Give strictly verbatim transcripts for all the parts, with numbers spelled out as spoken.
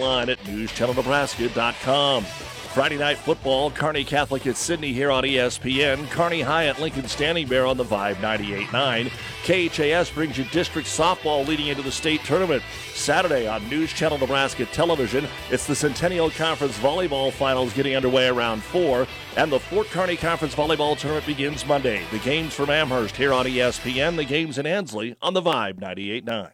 online at news channel nebraska dot com. Friday Night Football, Kearney Catholic at Sydney here on E S P N. Kearney High at Lincoln Standing Bear on the Vibe ninety-eight point nine. K H A S brings you district softball leading into the state tournament. Saturday on News Channel Nebraska Television, it's the Centennial Conference Volleyball Finals getting underway around four, and the Fort Kearney Conference Volleyball Tournament begins Monday. The games from Amherst here on E S P N, the games in Ansley on the Vibe ninety-eight point nine.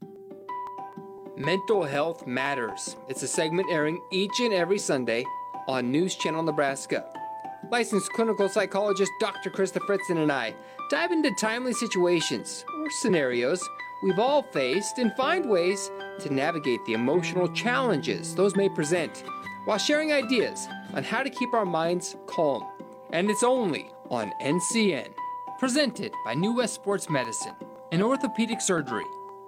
Mental Health Matters. It's a segment airing each and every Sunday on News Channel Nebraska. Licensed clinical psychologist Doctor Krista Fritzen and I dive into timely situations or scenarios we've all faced and find ways to navigate the emotional challenges those may present while sharing ideas on how to keep our minds calm. And it's only on N C N. Presented by New West Sports Medicine and Orthopedic Surgery.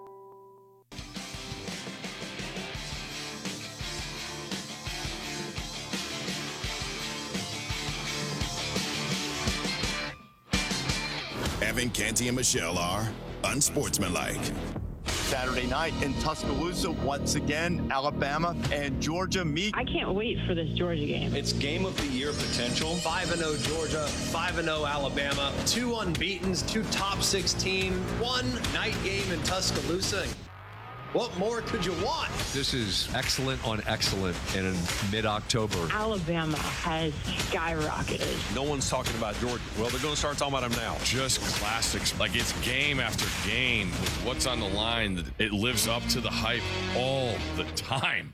Evan, Canty, and Michelle are unsportsmanlike. Saturday night in Tuscaloosa, once again, Alabama and Georgia meet. I can't wait for this Georgia game. It's game of the year potential. five and oh Georgia, five and oh Alabama, two unbeatens, two top sixteen, one night game in Tuscaloosa. What more could you want? This is excellent on excellent in mid-October. Alabama has skyrocketed. No one's talking about Georgia. Well, they're going to start talking about them now. Just classics. Like, it's game after game with what's on the line. It lives up to the hype all the time.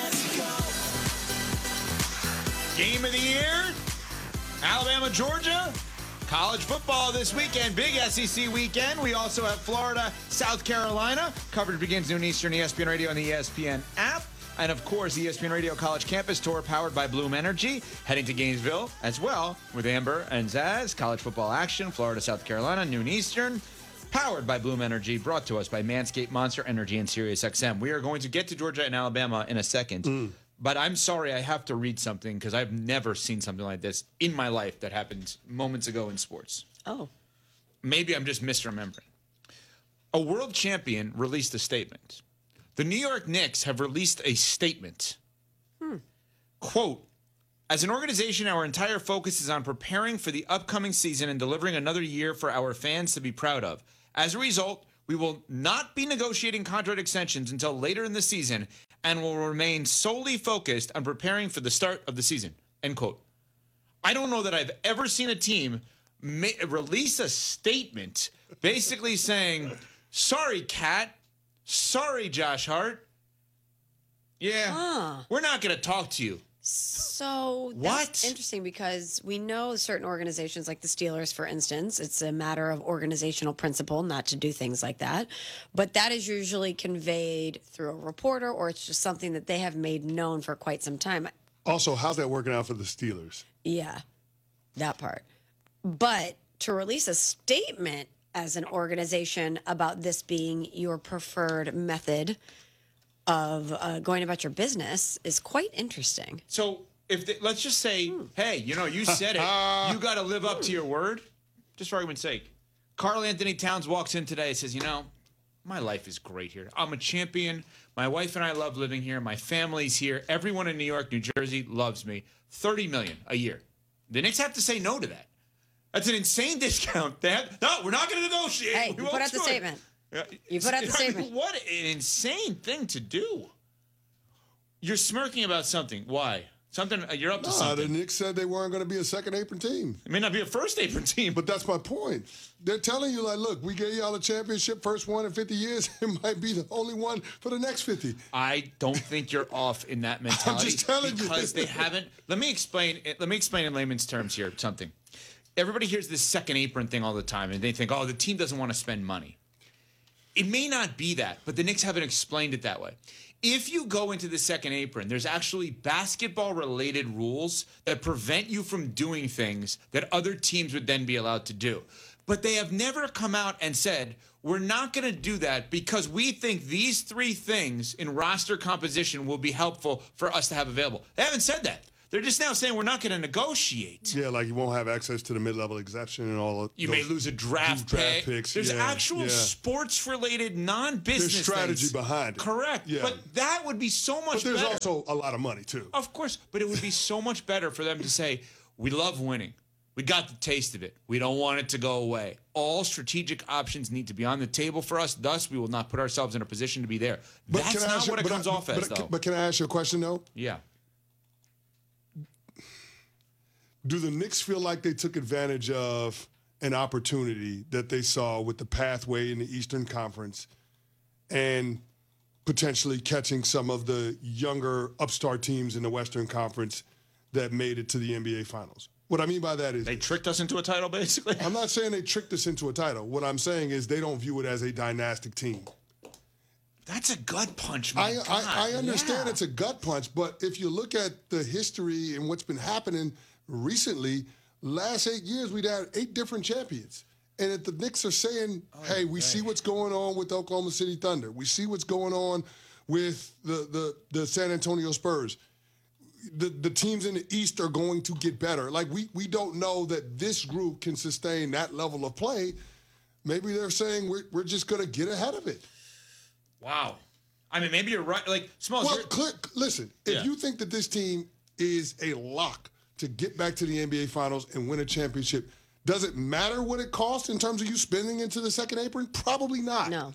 Game of the year, Alabama, Georgia. College football this weekend, big S E C weekend. We also have Florida, South Carolina. Coverage begins noon Eastern, E S P N Radio, and the E S P N app. And, of course, E S P N Radio College Campus Tour powered by Bloom Energy, heading to Gainesville as well with Amber and Zaz. College football action, Florida, South Carolina, noon Eastern, powered by Bloom Energy, brought to us by Manscaped, Monster Energy, and SiriusXM. We are going to get to Georgia and Alabama in a second. Mm. But I'm sorry, I have to read something because I've never seen something like this in my life that happened moments ago in sports. Oh. Maybe I'm just misremembering. A world champion released a statement. The New York Knicks have released a statement. Hmm. Quote, as an organization, our entire focus is on preparing for the upcoming season and delivering another year for our fans to be proud of. As a result, we will not be negotiating contract extensions until later in the season and will remain solely focused on preparing for the start of the season, end quote. I don't know that I've ever seen a team ma- release a statement basically saying, sorry, Cat, sorry, Josh Hart. Yeah, huh. We're not going to talk to you. So that's what? Interesting because we know certain organizations like the Steelers, for instance, it's a matter of organizational principle not to do things like that. But that is usually conveyed through a reporter or it's just something that they have made known for quite some time. Also, how's that working out for the Steelers? Yeah, that part. But to release a statement as an organization about this being your preferred method of uh, going about your business is quite interesting. So if they, let's just say, hmm. hey, you know, you said it. You got to live up to your word. Just for argument's sake. Karl Anthony Towns walks in today and says, you know, my life is great here. I'm a champion. My wife and I love living here. My family's here. Everyone in New York, New Jersey loves me. thirty million dollars a year. The Knicks have to say no to that. That's an insane discount. They have, no, we're not going to negotiate. Hey, we you put out the it. statement. You put out the I statement. Mean, what an insane thing to do. You're smirking about something. Why? Something, you're up to no, something. The Knicks said they weren't going to be a second apron team. It may not be a first apron team. But that's my point. They're telling you, like, look, we gave y'all a championship, first one in fifty years. It might be the only one for the next fifty. I don't think you're off in that mentality. I'm just telling because you. Because they haven't. Let me explain. Let me explain in layman's terms here something. Everybody hears this second apron thing all the time, and they think, oh, the team doesn't want to spend money. It may not be that, but the Knicks haven't explained it that way. If you go into the second apron, there's actually basketball-related rules that prevent you from doing things that other teams would then be allowed to do. But they have never come out and said, we're not going to do that because we think these three things in roster composition will be helpful for us to have available. They haven't said that. They're just now saying we're not going to negotiate. Yeah, like you won't have access to the mid-level exception and all of You those may lose a draft, draft pick. picks. There's yeah, actual yeah. sports-related, non-business There's strategy things. behind it. Correct. Yeah. But that would be so much But there's better. also a lot of money, too. Of course, but it would be so much better for them to say, we love winning. We got the taste of it. We don't want it to go away. All strategic options need to be on the table for us. Thus, we will not put ourselves in a position to be there. But That's can I not ask you- what it but comes I- off but, as, but, though. But can I ask you a question, though? Yeah. Do the Knicks feel like they took advantage of an opportunity that they saw with the pathway in the Eastern Conference and potentially catching some of the younger upstart teams in the Western Conference that made it to the N B A Finals? What I mean by that is they tricked us into a title, basically. I'm not saying they tricked us into a title. What I'm saying is they don't view it as a dynastic team. That's a gut punch, my I, God. I, I understand Yeah. it's a gut punch, but if you look at the history and what's been happening recently, last eight years we've had eight different champions. And if the Knicks are saying, hey, we see what's going on with the Oklahoma City Thunder. We see what's going on with the, the, the San Antonio Spurs. The, the teams in the East are going to get better. Like, we, we don't know that this group can sustain that level of play. Maybe they're saying we're, we're just going to get ahead of it. Wow. I mean, maybe you're right. Like, Smalls, Well, you're- click, listen, if Yeah. you think that this team is a lock to get back to the N B A Finals and win a championship, does it matter what it costs in terms of you spending into the second apron? Probably not. No.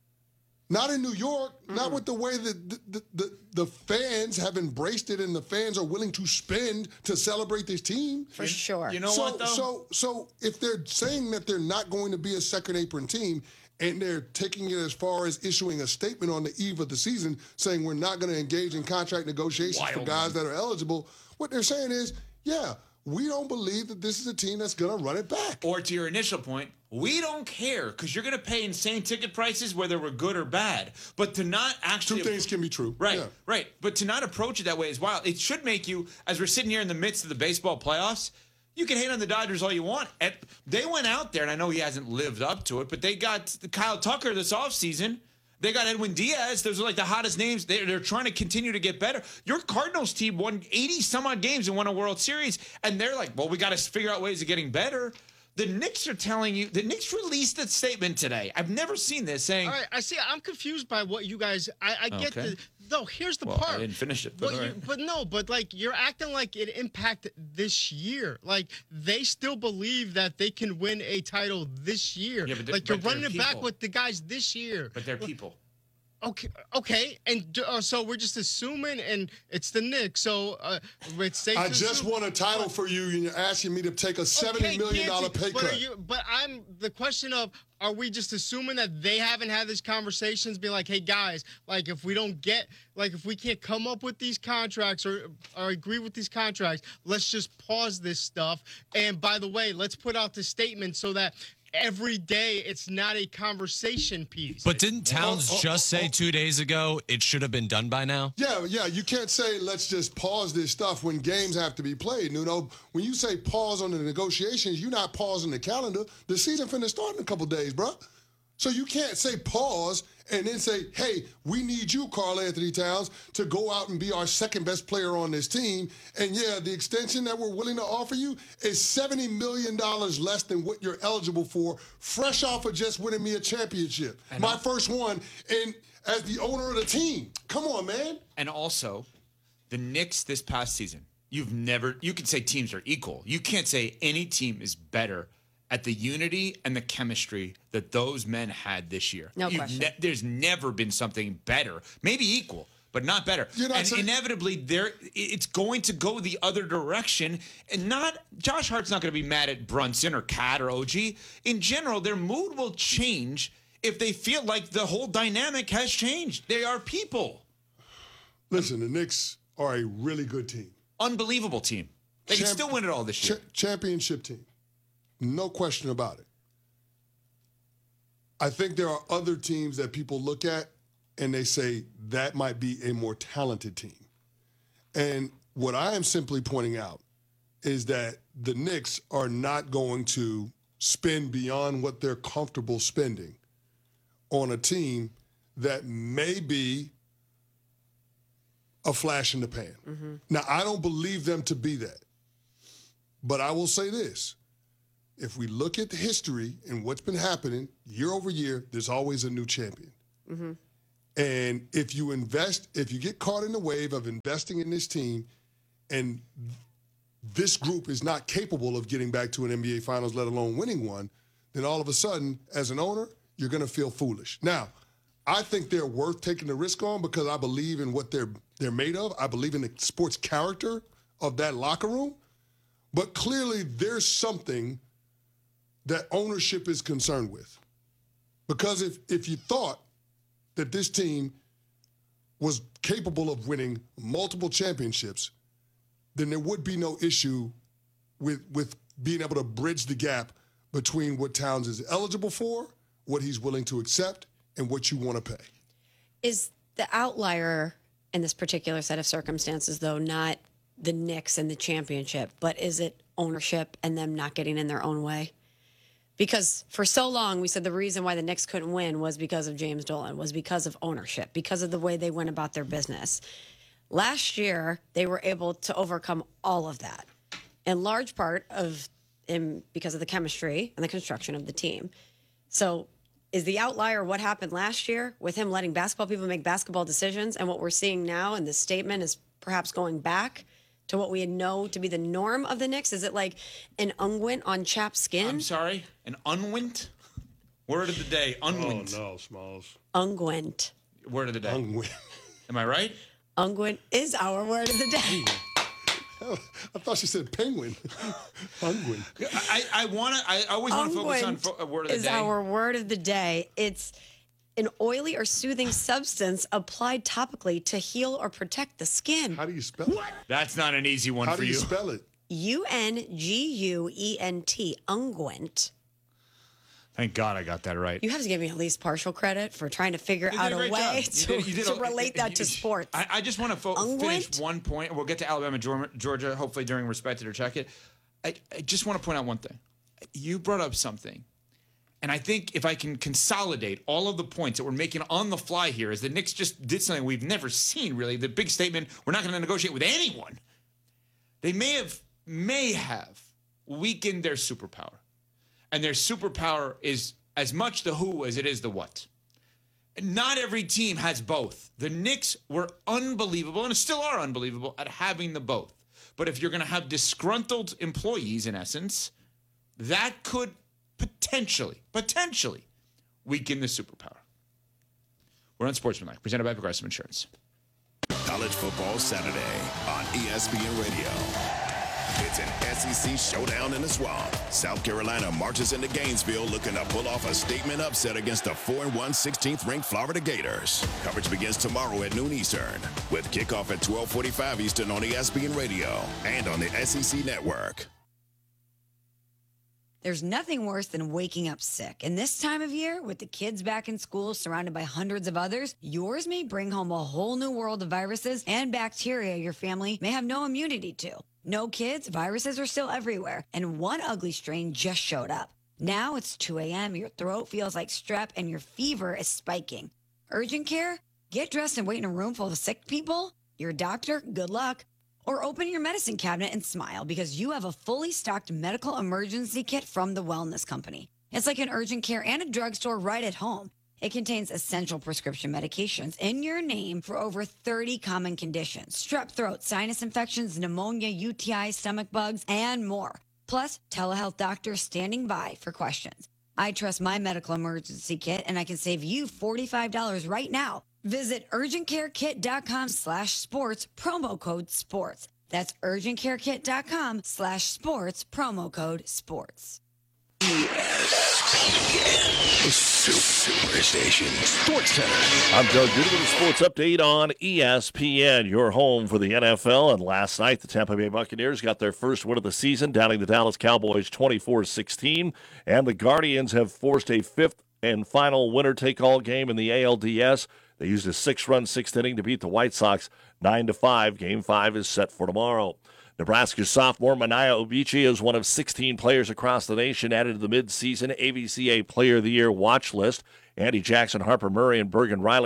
Not in New York, mm-hmm. not with the way that the, the, the, the fans have embraced it and the fans are willing to spend to celebrate this team. For sure. You know so, what, though? So, so if they're saying that they're not going to be a second apron team and they're taking it as far as issuing a statement on the eve of the season saying we're not going to engage in contract negotiations Wild, for guys that are eligible, what they're saying is, yeah, we don't believe that this is a team that's going to run it back. Or to your initial point, we don't care because you're going to pay insane ticket prices whether we're good or bad. But to not actually... Two things can be true. Right, Yeah. right. But to not approach it that way is wild. It should make you, as we're sitting here in the midst of the baseball playoffs, you can hate on the Dodgers all you want. And they went out there, and I know he hasn't lived up to it, but they got Kyle Tucker this offseason. They got Edwin Diaz. Those are like the hottest names. They're, they're trying to continue to get better. Your Cardinals team won eighty some odd games and won a World Series. And they're like, well, we got to figure out ways of getting better. The Knicks are telling you, the Knicks released a statement today. I've never seen this saying. All right, I see. I'm confused by what you guys. I, I get Okay. the. No, here's the Well, part. I didn't finish it, but But, all you, right. but no, but like you're acting like it impacted this year. Like they still believe that they can win a title this year. Yeah, but they're- like you're but they're running it back people. with the guys this year. But they're people. Okay, okay, and uh, so we're just assuming, and it's the Knicks. So uh, it's safe. I to just assume- won a title for you, and you're asking me to take a seventy Okay, million dollar Yancey, pay but are cut. you- but I'm the question of: are we just assuming that they haven't had these conversations? Be like, hey guys, like if we don't get, like if we can't come up with these contracts or or agree with these contracts, let's just pause this stuff. And by the way, let's put out the statement so that every day it's not a conversation piece. But didn't Towns Oh, oh, just say oh. two days ago it should have been done by now? Yeah, yeah. You can't say let's just pause this stuff when games have to be played. You know, when you say pause on the negotiations, you're not pausing the calendar. The season finna start in a couple days, bro. So you can't say pause and then say, hey, we need you, Karl Anthony Towns, to go out and be our second best player on this team. And yeah, the extension that we're willing to offer you is seventy million dollars less than what you're eligible for, fresh off of just winning me a championship. And My I'll- first one, and as the owner of the team. Come on, man. And also, the Knicks this past season, you've never, you can say teams are equal. You can't say any team is better at the unity and the chemistry that those men had this year. No You've question. ne- there's never been something better, maybe equal, but not better. You're not and saying- inevitably, there it's going to go the other direction. And not Josh Hart's not going to be mad at Brunson or Cat or O G. In general, their mood will change if they feel like the whole dynamic has changed. They are people. Listen, the Knicks are a really good team. Unbelievable team. They can Champ- still win it all this year. Cha- championship team. No question about it. I think there are other teams that people look at and they say that might be a more talented team. And what I am simply pointing out is that the Knicks are not going to spend beyond what they're comfortable spending on a team that may be a flash in the pan. Mm-hmm. Now, I don't believe them to be that. But I will say this. If we look at the history and what's been happening year over year, there's always a new champion. Mm-hmm. And if you invest, if you get caught in the wave of investing in this team and this group is not capable of getting back to an N B A Finals, let alone winning one, then all of a sudden, as an owner, you're going to feel foolish. Now, I think they're worth taking the risk on because I believe in what they're they're made of. I believe in the sports character of that locker room. But clearly, there's something that ownership is concerned with. Because if if you thought that this team was capable of winning multiple championships, then there would be no issue with with being able to bridge the gap between what Towns is eligible for, what he's willing to accept, and what you want to pay. Is the outlier in this particular set of circumstances, though, not the Knicks and the championship, but is it ownership and them not getting in their own way? Because for so long, we said the reason why the Knicks couldn't win was because of James Dolan, was because of ownership, because of the way they went about their business. Last year, they were able to overcome all of that, in large part of in, because of the chemistry and the construction of the team. So is the outlier what happened last year with him letting basketball people make basketball decisions, and what we're seeing now in this statement is perhaps going back to what we know to be the norm of the Knicks? Is it like an unguent on chapped skin? I'm sorry? An unguent? Word of the day, unguent. Oh, no, Smalls. Unguent. Word of the day. Unguent. Am I right? Unguent is our word of the day. I thought she said penguin. Unguent. I, I want to. I always want to focus on fo- word of the is day. our word of the day. It's an oily or soothing substance applied topically to heal or protect the skin. How do you spell it? That's not an easy one How for do you you. spell it? U N G U E N T. Unguent. Thank God I got that right. You have to give me at least partial credit for trying to figure You out did a, a great way job. to, You did- you did to a- relate that to sports. I, I just want to fo- finish one point. We'll get to Alabama, Geor- Georgia, hopefully during Respected or Check It. I, I just want to point out one thing. You brought up something, and I think if I can consolidate all of the points that we're making on the fly here, is the Knicks just did something we've never seen, really. The big statement, we're not going to negotiate with anyone. They may have, may have weakened their superpower. And their superpower is as much the who as it is the what. Not every team has both. The Knicks were unbelievable, and still are unbelievable, at having the both. But if you're going to have disgruntled employees, in essence, that could potentially, potentially weaken the superpower. We're on Sportsmanlike, presented by Progressive Insurance. College Football Saturday on E S P N Radio. It's an S E C showdown in the swamp. South Carolina marches into Gainesville looking to pull off a statement upset against the four and one sixteenth ranked Florida Gators. Coverage begins tomorrow at noon Eastern with kickoff at twelve forty-five Eastern on E S P N Radio and on the S E C Network. There's nothing worse than waking up sick. And this time of year, with the kids back in school surrounded by hundreds of others, yours may bring home a whole new world of viruses and bacteria your family may have no immunity to. No kids, viruses are still everywhere, and one ugly strain just showed up. Now it's two a.m., your throat feels like strep, and your fever is spiking. Urgent care? Get dressed and wait in a room full of sick people? Your doctor? Good luck. Or open your medicine cabinet and smile because you have a fully stocked medical emergency kit from the Wellness Company. It's like an urgent care and a drugstore right at home. It contains essential prescription medications in your name for over thirty common conditions: strep throat, sinus infections, pneumonia, U T I, stomach bugs, and more. Plus, telehealth doctors standing by for questions. I trust my medical emergency kit, and I can save you forty-five dollars right now. Visit urgentcarekit.com slash sports, promo code sports. That's urgentcarekit.com slash sports, promo code sports. E S P N, the Super Station, Sports Center. I'm Doug Duda with a sports update on E S P N, your home for the N F L. And last night, the Tampa Bay Buccaneers got their first win of the season, downing the Dallas Cowboys twenty-four sixteen. And the Guardians have forced a fifth and final winner-take-all game in the A L D S. They used a six-run sixth inning to beat the White Sox nine to five. Game five is set for tomorrow. Nebraska's sophomore Mania Obichi is one of sixteen players across the nation added to the midseason A B C A Player of the Year watch list. Andy Jackson, Harper Murray, and Bergen Riley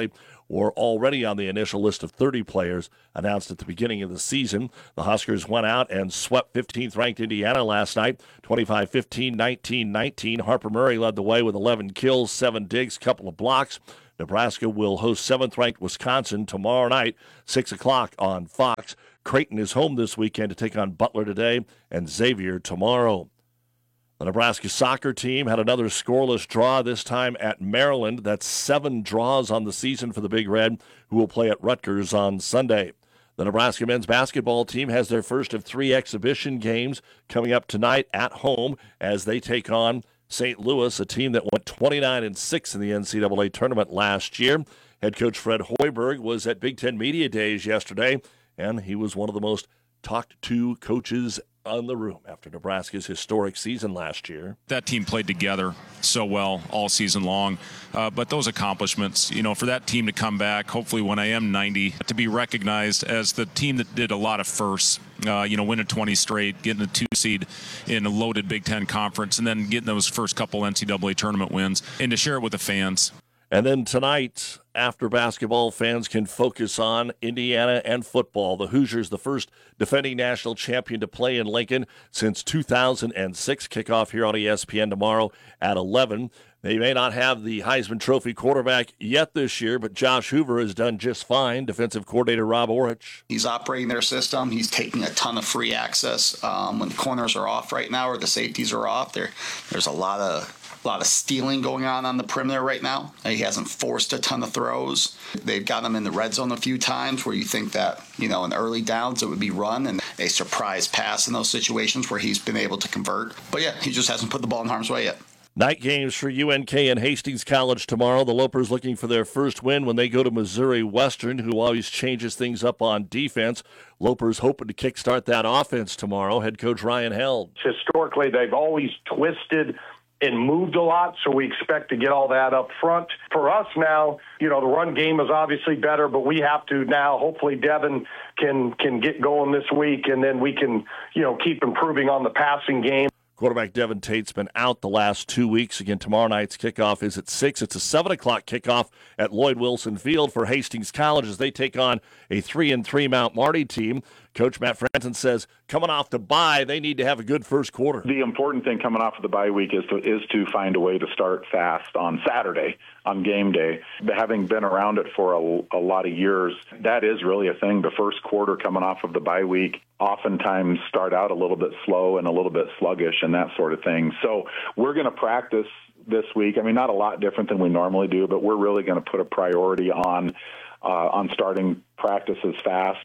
were already on the initial list of thirty players announced at the beginning of the season. The Huskers went out and swept fifteenth-ranked Indiana last night, twenty-five fifteen, nineteen nineteen. Harper Murray led the way with eleven kills, seven digs, couple of blocks. Nebraska will host seventh-ranked Wisconsin tomorrow night, six o'clock on Fox. Creighton is home this weekend to take on Butler today and Xavier tomorrow. The Nebraska soccer team had another scoreless draw, this time at Maryland. That's seven draws on the season for the Big Red, who will play at Rutgers on Sunday. The Nebraska men's basketball team has their first of three exhibition games coming up tonight at home as they take on Saint Louis, a team that went twenty-nine and six in the N C double A tournament last year. Head coach Fred Hoiberg was at Big Ten Media Days yesterday, and he was one of the most talked to coaches on the room after Nebraska's historic season last year. That team played together so well all season long, uh, but those accomplishments, you know, for that team to come back, hopefully when I am ninety, to be recognized as the team that did a lot of firsts, uh, you know, winning twenty straight, getting a two seed in a loaded Big Ten conference, and then getting those first couple N C double A tournament wins, and to share it with the fans. And then tonight, after basketball, fans can focus on Indiana and football. The Hoosiers, the first defending national champion to play in Lincoln since two thousand six. Kickoff here on E S P N tomorrow at eleven. They may not have the Heisman Trophy quarterback yet this year, but Josh Hoover has done just fine. Defensive coordinator Rob Orich. He's operating their system. He's taking a ton of free access. Um, when the corners are off right now or the safeties are off, there, there's a lot of A lot of stealing going on on the perimeter right now. He hasn't forced a ton of throws. They've got him in the red zone a few times where you think that, you know, in early downs it would be run and a surprise pass in those situations where he's been able to convert. But yeah, he just hasn't put the ball in harm's way yet. Night games for U N K and Hastings College tomorrow. The Lopers looking for their first win when they go to Missouri Western, who always changes things up on defense. Lopers hoping to kickstart that offense tomorrow. Head coach Ryan Held. Historically, they've always twisted and moved a lot, so we expect to get all that up front. For us now, you know, the run game is obviously better, but we have to now, hopefully Devin can can get going this week, and then we can, you know, keep improving on the passing game. Quarterback Devin Tate's been out the last two weeks. Again, tomorrow night's kickoff is at six. It's a seven o'clock kickoff at Lloyd Wilson Field for Hastings College as they take on a three and three Mount Marty team. Coach Matt Franton says coming off the bye, they need to have a good first quarter. The important thing coming off of the bye week is to is to find a way to start fast on Saturday, on game day. Having been around it for a, a lot of years, that is really a thing. The first quarter coming off of the bye week oftentimes start out a little bit slow and a little bit sluggish and that sort of thing. So we're going to practice this week. I mean, not a lot different than we normally do, but we're really going to put a priority on uh, on starting practices fast.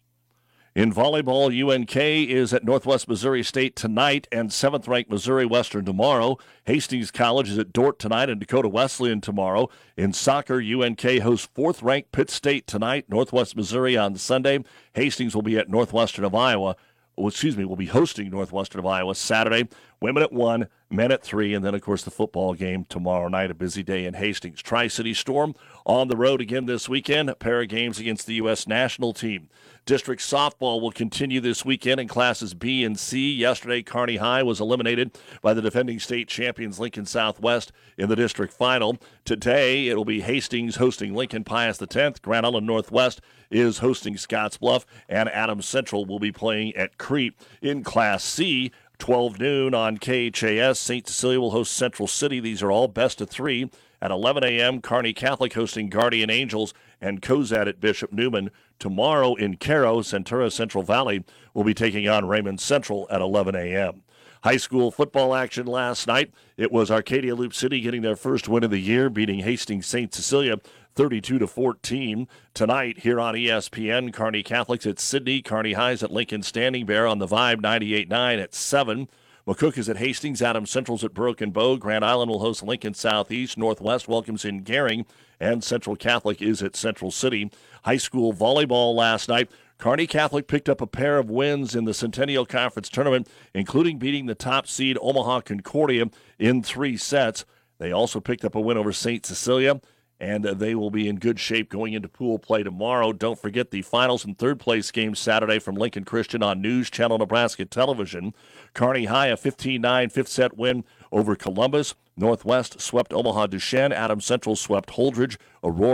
In volleyball, U N K is at Northwest Missouri State tonight and seventh-ranked Missouri Western tomorrow. Hastings College is at Dordt tonight and Dakota Wesleyan tomorrow. In soccer, U N K hosts fourth-ranked Pitt State tonight, Northwest Missouri on Sunday. Hastings will be at Northwestern of Iowa. Well, excuse me, will be hosting Northwestern of Iowa Saturday. Women at one, men at three, and then, of course, the football game tomorrow night, a busy day in Hastings. Tri-City Storm on the road again this weekend, a pair of games against the U S national team. District softball will continue this weekend in classes B and C. Yesterday, Kearney High was eliminated by the defending state champions Lincoln Southwest in the district final. Today, it'll be Hastings hosting Lincoln Pius X. Grand Island Northwest is hosting Scottsbluff, and Adams Central will be playing at Crete. In Class C, twelve noon on K H A S, Saint Cecilia will host Central City. These are all best of three. At eleven a.m., Kearney Catholic hosting Guardian Angels and Cozad at Bishop Newman. Tomorrow in Caro, Centura Central Valley will be taking on Raymond Central at eleven a.m. High school football action last night. It was Arcadia Loop City getting their first win of the year, beating Hastings Saint Cecilia thirty-two to fourteen. Tonight here on E S P N, Kearney Catholics at Sydney, Kearney Highs at Lincoln Standing Bear on the Vibe ninety-eight point nine at seven. McCook is at Hastings, Adams Central's at Broken Bow. Grand Island will host Lincoln Southeast. Northwest welcomes in Gering, and Central Catholic is at Central City. High school volleyball last night. Kearney Catholic picked up a pair of wins in the Centennial Conference Tournament, including beating the top seed Omaha Concordia in three sets. They also picked up a win over Saint Cecilia, and they will be in good shape going into pool play tomorrow. Don't forget the finals and third place games Saturday from Lincoln Christian on News Channel Nebraska Television. Kearney High, a fifteen nine fifth set win over Columbus. Northwest swept Omaha Duchesne. Adams Central swept Holdridge. Aurora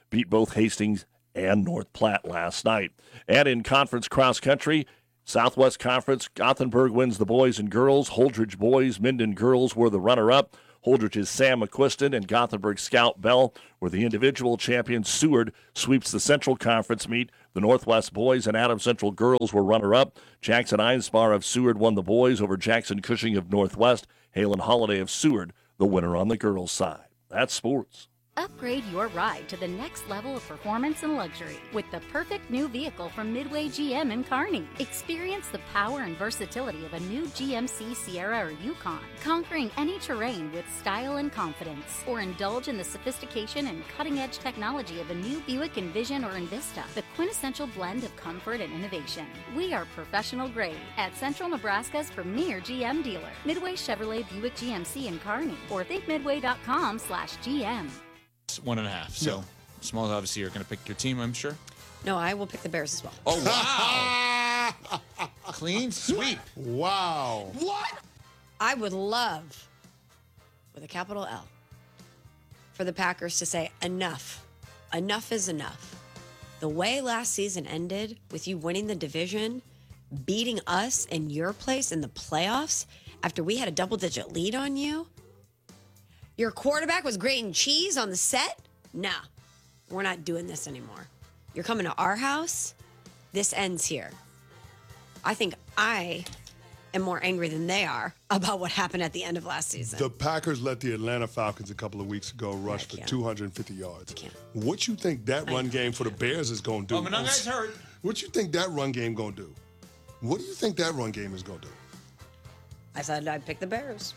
beat both Hastings and North Platte last night. And in conference cross country, Southwest Conference, Gothenburg wins the boys and girls. Holdridge boys, Minden girls were the runner-up. Holdridge's Sam McQuiston and Gothenburg Scout Bell were the individual champions. Seward sweeps the Central Conference meet. The Northwest boys and Adams Central girls were runner-up. Jackson Einspar of Seward won the boys over Jackson Cushing of Northwest. Halen Holiday of Seward, the winner on the girls' side. That's sports. Upgrade your ride to the next level of performance and luxury with the perfect new vehicle from Midway G M in Kearney. Experience the power and versatility of a new G M C Sierra or Yukon, conquering any terrain with style and confidence. Or indulge in the sophistication and cutting-edge technology of a new Buick Envision or Envista, the quintessential blend of comfort and innovation. We are professional grade at Central Nebraska's premier G M dealer, Midway Chevrolet Buick G M C in Kearney, or think midway dot com slash G M. One and a half. So, Smalls, obviously, you're going to pick your team, I'm sure. No, I will pick the Bears as well. Oh, wow. Clean sweep. Wow. What? I would love, with a capital L, for the Packers to say enough. Enough is enough. The way last season ended with you winning the division, beating us in your place in the playoffs after we had a double-digit lead on you, your quarterback was grating cheese on the set? Nah, we're not doing this anymore. You're coming to our house? This ends here. I think I am more angry than they are about what happened at the end of last season. The Packers let the Atlanta Falcons a couple of weeks ago rush for two hundred fifty yards. What you think that run game for the Bears is going to do? Oh, Monoguy's hurt. What you think that run game going to do? What do you think that run game is going to do? I said I'd pick the Bears.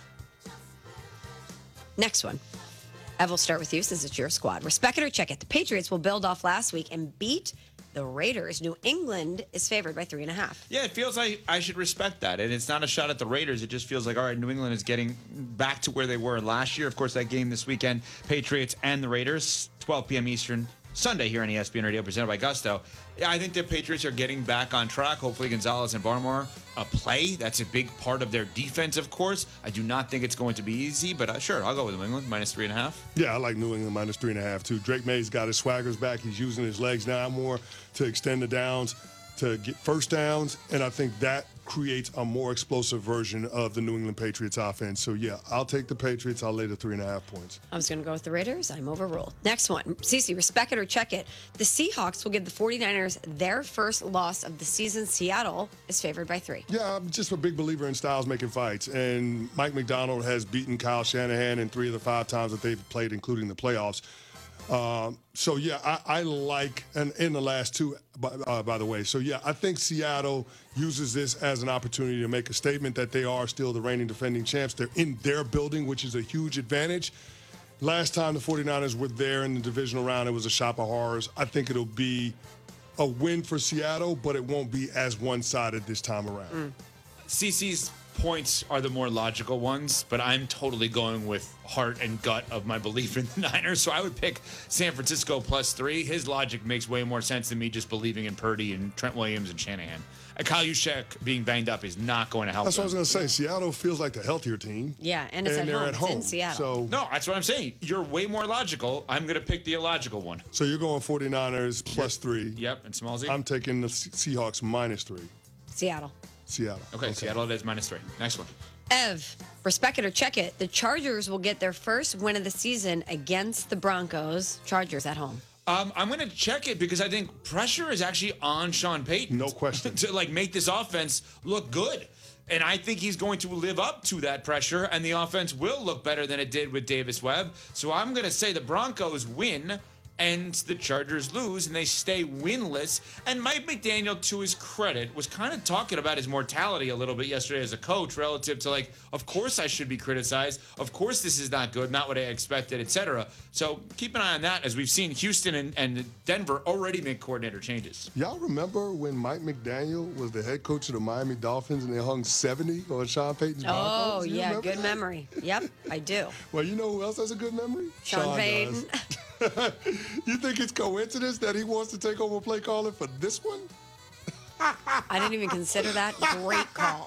Next one. Ev, will start with you since it's your squad. Respect it or check it. The Patriots will build off last week and beat the Raiders. New England is favored by three and a half. Yeah, it feels like I should respect that. And it's not a shot at the Raiders. It just feels like, all right, New England is getting back to where they were last year. Of course, that game this weekend, Patriots and the Raiders, twelve p.m. Eastern, Sunday here on E S P N Radio, presented by Gusto. Yeah, I think the Patriots are getting back on track. Hopefully Gonzalez and Barmore uh, play. That's a big part of their defense, of course. I do not think it's going to be easy, but uh, sure, I'll go with New England, minus three and a half. Yeah, I like New England minus three and a half, too. Drake May's got his swaggers back. He's using his legs now more to extend the downs, to get first downs, and I think that creates a more explosive version of the New England Patriots offense. So, yeah, I'll take the Patriots. I'll lay the three and a half points. I was going to go with the Raiders. I'm overruled. Next one. Cece, respect it or check it. The Seahawks will give the 49ers their first loss of the season. Seattle is favored by three. Yeah, I'm just a big believer in styles making fights. And Mike McDonald has beaten Kyle Shanahan in three of the five times that they've played, including the playoffs. Um, so, yeah, I, I like, and in the last two, by, uh, by the way. So, yeah, I think Seattle uses this as an opportunity to make a statement that they are still the reigning defending champs. They're in their building, which is a huge advantage. Last time the 49ers were there in the divisional round, it was a shop of horrors. I think it'll be a win for Seattle, but it won't be as one-sided this time around. Mm. Cece's points are the more logical ones, but I'm totally going with heart and gut of my belief in the Niners. So I would pick San Francisco plus three. His logic makes way more sense than me just believing in Purdy and Trent Williams and Shanahan. And Kyle Juszczyk being banged up is not going to help. That's them. what I was going to say. Seattle feels like the healthier team. Yeah, and it's and at, they're home. at home. It's in Seattle. So, no, that's what I'm saying. You're way more logical. I'm going to pick the illogical one. So you're going 49ers plus Yep. three. Yep, and Smallsy? I'm taking the Seahawks minus three. Seattle. Seattle. Okay, okay, Seattle it is minus three. Next one. Ev, respect it or check it. The Chargers will get their first win of the season against the Broncos. Chargers at home. Um, I'm going to check it because I think pressure is actually on Sean Payton. No question. to like make this offense look good. And I think he's going to live up to that pressure, and the offense will look better than it did with Davis Webb. So I'm going to say the Broncos win and the Chargers lose, and they stay winless. And Mike McDaniel, to his credit, was kind of talking about his mortality a little bit yesterday as a coach relative to, like, of course I should be criticized. Of course this is not good, not what I expected, et cetera. So keep an eye on that, as we've seen Houston and, and Denver already make coordinator changes. Y'all remember when Mike McDaniel was the head coach of the Miami Dolphins and they hung seventy on Sean Payton's Broncos? Oh, You yeah, remember good that? memory. Yep, I do. Well, you know who else has a good memory? Sean Payton. You think it's coincidence that he wants to take over play calling for this one? I didn't even consider that. Great call.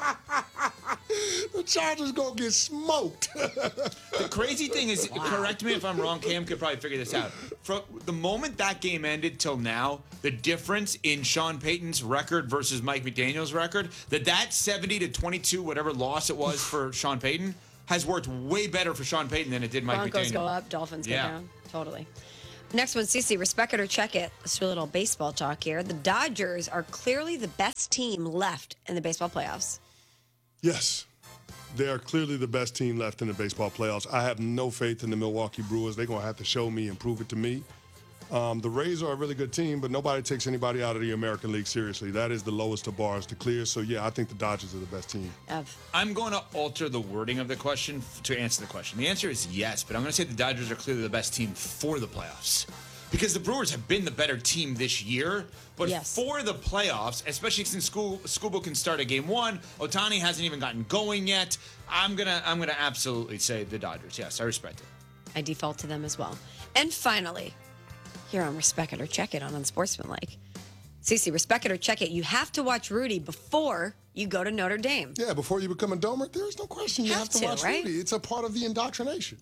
The Chargers gonna get smoked. The crazy thing is, wow. Correct me if I'm wrong, Cam could probably figure this out. from the moment that game ended till now, the difference in Sean Payton's record versus Mike McDaniel's record, that that seventy to twenty-two, whatever loss it was for Sean Payton, has worked way better for Sean Payton than it did Mike Broncos McDaniel. go up, Dolphins Yeah. go down. Totally. Next one, Cece, respect it or check it. Let's do a little baseball talk here. The Dodgers are clearly the best team left in the baseball playoffs. Yes. They are clearly the best team left in the baseball playoffs. I have no faith in the Milwaukee Brewers. They're going to have to show me and prove it to me. Um, the Rays are a really good team, but nobody takes anybody out of the American League seriously. That is the lowest of bars to clear. So, yeah, I think the Dodgers are the best team. Ev. I'm going to alter the wording of the question f- to answer the question. The answer is yes, but I'm going to say the Dodgers are clearly the best team for the playoffs. Because the Brewers have been the better team this year, but Yes. for the playoffs, especially since school Scooble can start at game one, Ohtani hasn't even gotten going yet. I'm gonna I'm gonna absolutely say the Dodgers. Yes, I respect it. I default to them as well. And finally, here on Respect It or Check It on Unsportsmanlike. Cece, respect it or check it. You have to watch Rudy before you go to Notre Dame. Yeah, before you become a domer, there is no question you Have have to, to, watch right? Rudy. It's a part of the indoctrination.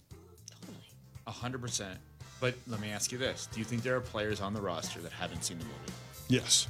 A hundred percent. But let me ask you this: do you think there are players on the roster that haven't seen the movie? Yes.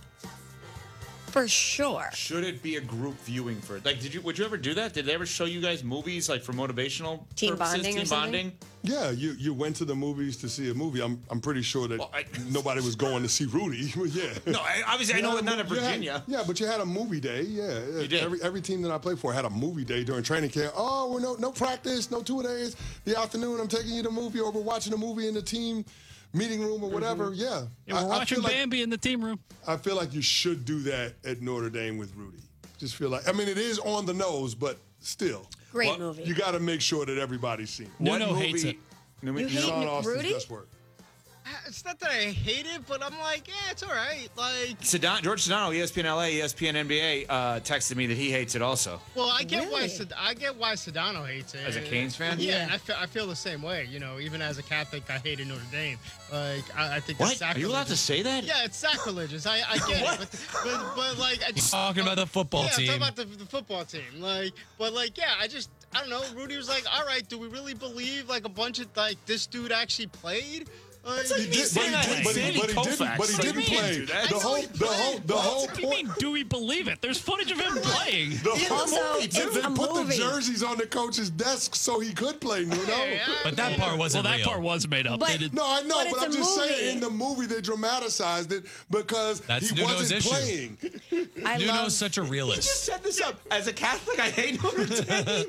For sure. Should it be a group viewing for it? Like, did you would you ever do that? Did they ever show you guys movies like for motivational Team purposes, bonding or team something? bonding? Yeah, you, you went to the movies to see a movie. I'm I'm pretty sure that nobody was going to see Rudy. yeah. No, I, obviously I You know had a none of mo- you had- Virginia. yeah, but you had a movie day. Yeah, You did. Every every team that I played for had a movie day during training camp. Oh, we're no no practice, no two days. The afternoon, I'm taking you to the movie, or we're watching a movie in the team meeting room or whatever. Mm-hmm. Yeah, Yeah, we're I- I watching feel like- Bambi in the team room. I feel like you should do that at Notre Dame with Rudy. Just feel like, I mean, it is on the nose, but still. Great Well, movie. You got to make sure that everybody's seen it. Nuno What hates movie- it. No, You no, hate Sean Nick Austin's Rudy? best work. It's not that I hate it, but I'm like, yeah, it's all right. Like, Sedano, George Sedano, E S P N L A, E S P N N B A, uh, texted me that he hates it also. well, I get why Really? Sed- I get why Sedano hates it. As a Canes fan? Yeah, Yeah. and I feel, I feel the same way. You know, even as a Catholic, I hated Notre Dame. Like, I, I think What? that's Are you allowed to sacrilegious. say that? Yeah, it's sacrilegious. I, I get it, but, but but like, I, Talking about the football yeah, team. I'm talking about the, the football team. Like, but like, yeah, I just, I don't know. Rudy was like, all right, do we really believe like a bunch of like this dude actually played? Like, like He me did, but he saying I did, hate but he, Sandy but he didn't. Koufax. But he What do you didn't mean? play. Dude, that- The I whole, know he the whole, played. the What? whole What do you point. mean, do we believe it? There's footage of him playing. The Yeah, whole Also, point. it's They a put movie. the jerseys on the coach's desk so he could play. Nuno. yeah, But that part Well, wasn't that real. part was made up. But- They did- No, I know, But but, it's I'm a just movie. saying in the movie they dramatized it because That's he Nuno's wasn't issue. playing. I Nuno's love such a You just realist. set this up. As a Catholic, I hate Notre Dame.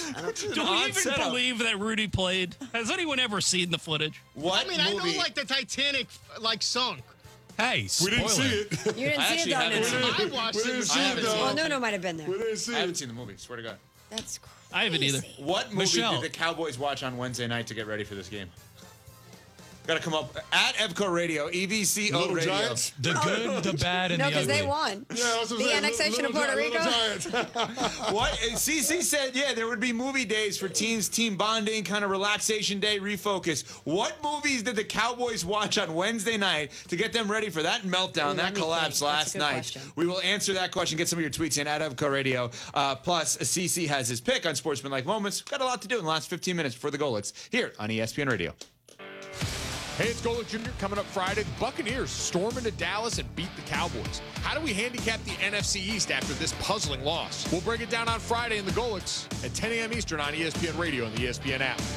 Do we even believe that Rudy played? Has anyone ever seen the footage? What I mean, I movie? know like the Titanic like sunk. Hey, We spoiler. didn't see it. You didn't I see actually it though, haven't Nuno. seen I watched We it. didn't with see I it haven't though. seen Well, Nuno might have been there. We didn't see I haven't it. seen the movie. Swear to God. That's crazy. I haven't either. What movie Michelle. did the Cowboys watch on Wednesday night to get ready for this game? Got to come up at Evco Radio, E V C O Little Radio. Giants. The good, the bad, and No, the because ugly. they won. Yeah, that's what I'm The saying. annexation of Little Puerto Gi- Rico. Little Giants. What? And C C said, yeah, there would be movie days for teams, team bonding, kind of relaxation day, refocus. What movies did the Cowboys watch on Wednesday night to get them ready for that meltdown, Ooh, let that me collapse think. That's last a good night? question. We will answer that question. Get some of your tweets in at Evco Radio. Uh, plus, C C has his pick on Sportsmanlike Moments. Got a lot to do in the last fifteen minutes before the Golics here on E S P N Radio. Hey, it's Golick Junior coming up Friday. The Buccaneers storm into Dallas and beat the Cowboys. How do we handicap the N F C East after this puzzling loss? We'll break it down on Friday in the Golics at ten a.m. Eastern on E S P N Radio and the E S P N app.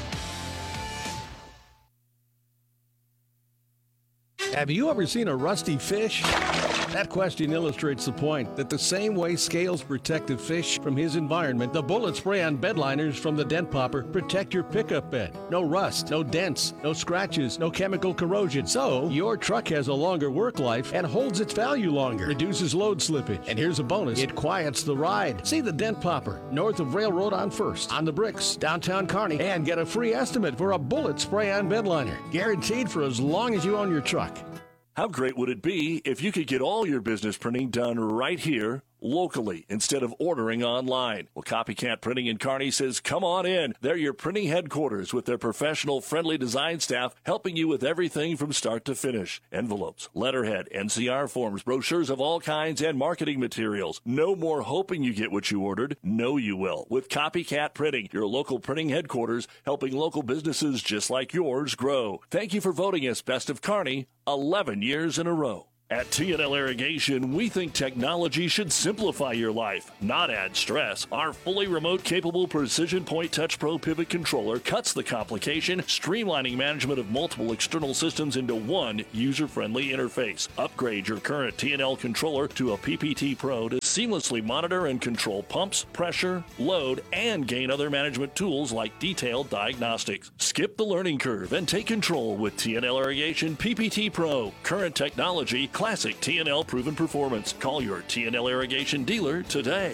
Have you ever seen a rusty fish? That question illustrates the point that the same way Scales protect the fish from his environment, the bullet spray on bed liners from the Dent Popper protect your pickup bed. No rust, no dents, no scratches, no chemical corrosion. So your truck has a longer work life and holds its value longer, reduces load slippage. And here's a bonus, it quiets the ride. See the Dent Popper north of Railroad on First, on the Bricks, downtown Kearney, and get a free estimate for a bullet spray on bed liner. Guaranteed for as long as you own your truck. How great would it be if you could get all your business printing done right here, locally instead of ordering online. Well, Copycat Printing in Kearney says, come on in. They're your printing headquarters with their professional, friendly design staff helping you with everything from start to finish. Envelopes, letterhead, N C R forms, brochures of all kinds, and marketing materials. No more hoping you get what you ordered. Know you will. With Copycat Printing, your local printing headquarters, helping local businesses just like yours grow. Thank you for voting us Best of Kearney eleven years in a row. At T and L Irrigation, we think technology should simplify your life, not add stress. Our fully remote capable Precision Point Touch Pro Pivot Controller cuts the complication, streamlining management of multiple external systems into one user-friendly interface. Upgrade your current T and L controller to a P P T Pro to seamlessly monitor and control pumps, pressure, load, and gain other management tools like detailed diagnostics. Skip the learning curve and take control with T and L Irrigation P P T Pro. Current technology, classic T and L proven performance. Call your T and L Irrigation dealer today.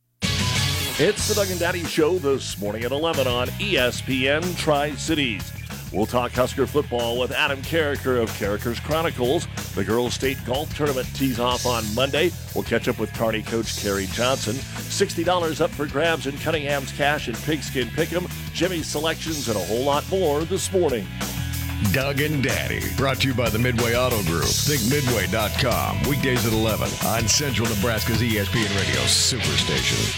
It's the Doug and Daddy Show this morning at eleven on E S P N Tri-Cities. We'll talk Husker football with Adam Carricker of Carricker's Chronicles. The girls' state golf tournament tees off on Monday. We'll catch up with Kearney coach Kerry Johnson. sixty dollars up for grabs in Cunningham's Cash and Pigskin Pick'em, Jimmy's selections, and a whole lot more this morning. Doug and Daddy, brought to you by the Midway Auto Group. think midway dot com. Weekdays at eleven on Central Nebraska's E S P N Radio Superstation.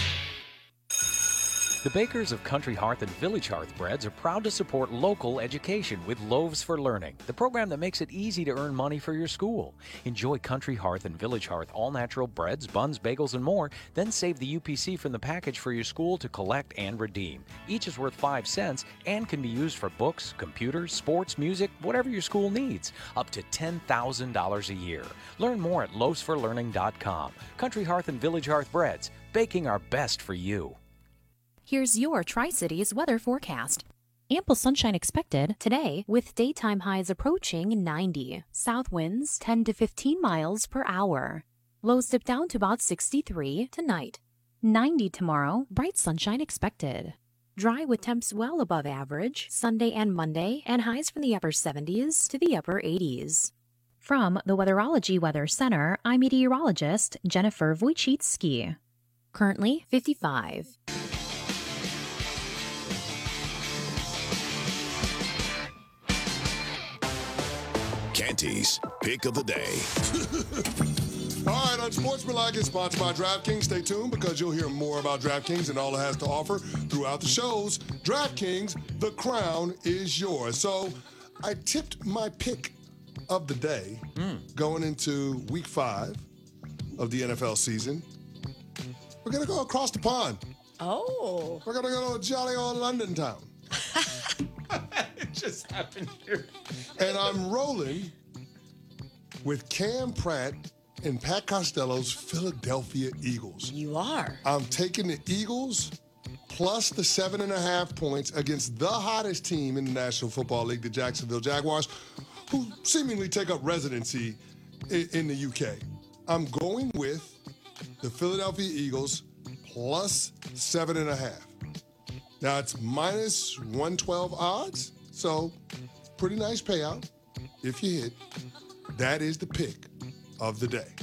The bakers of Country Hearth and Village Hearth Breads are proud to support local education with Loaves for Learning, the program that makes it easy to earn money for your school. Enjoy Country Hearth and Village Hearth all-natural breads, buns, bagels, and more. Then save the U P C from the package for your school to collect and redeem. Each is worth five cents and can be used for books, computers, sports, music, whatever your school needs. Up to ten thousand dollars a year. Learn more at loaves for learning dot com. Country Hearth and Village Hearth Breads, baking our best for you. Here's your Tri-Cities weather forecast. Ample sunshine expected today with daytime highs approaching ninety. South winds ten to fifteen miles per hour. Lows dip down to about sixty-three tonight. ninety tomorrow, bright sunshine expected. Dry with temps well above average Sunday and Monday, and highs from the upper seventies to the upper eighties. From the Weatherology Weather Center, I'm meteorologist Jennifer Wojcicki. Currently fifty-five. Canty's Pick of the Day. All right, Unsportsmanlike is sponsored by DraftKings. Stay tuned because you'll hear more about DraftKings and all it has to offer throughout the shows. DraftKings, the crown is yours. So I tipped my pick of the day mm. going into week five of the N F L season. We're going to go across the pond. Oh. We're going to go to jolly old London town. It just happened here. And I'm rolling with Cam Pratt and Pat Costello's Philadelphia Eagles. You are. I'm taking the Eagles plus the seven and a half points against the hottest team in the National Football League, the Jacksonville Jaguars, who seemingly take up residency in, in the U K. I'm going with the Philadelphia Eagles plus seven and a half. Now it's minus one twelve odds, so pretty nice payout if you hit. That is the pick of the day.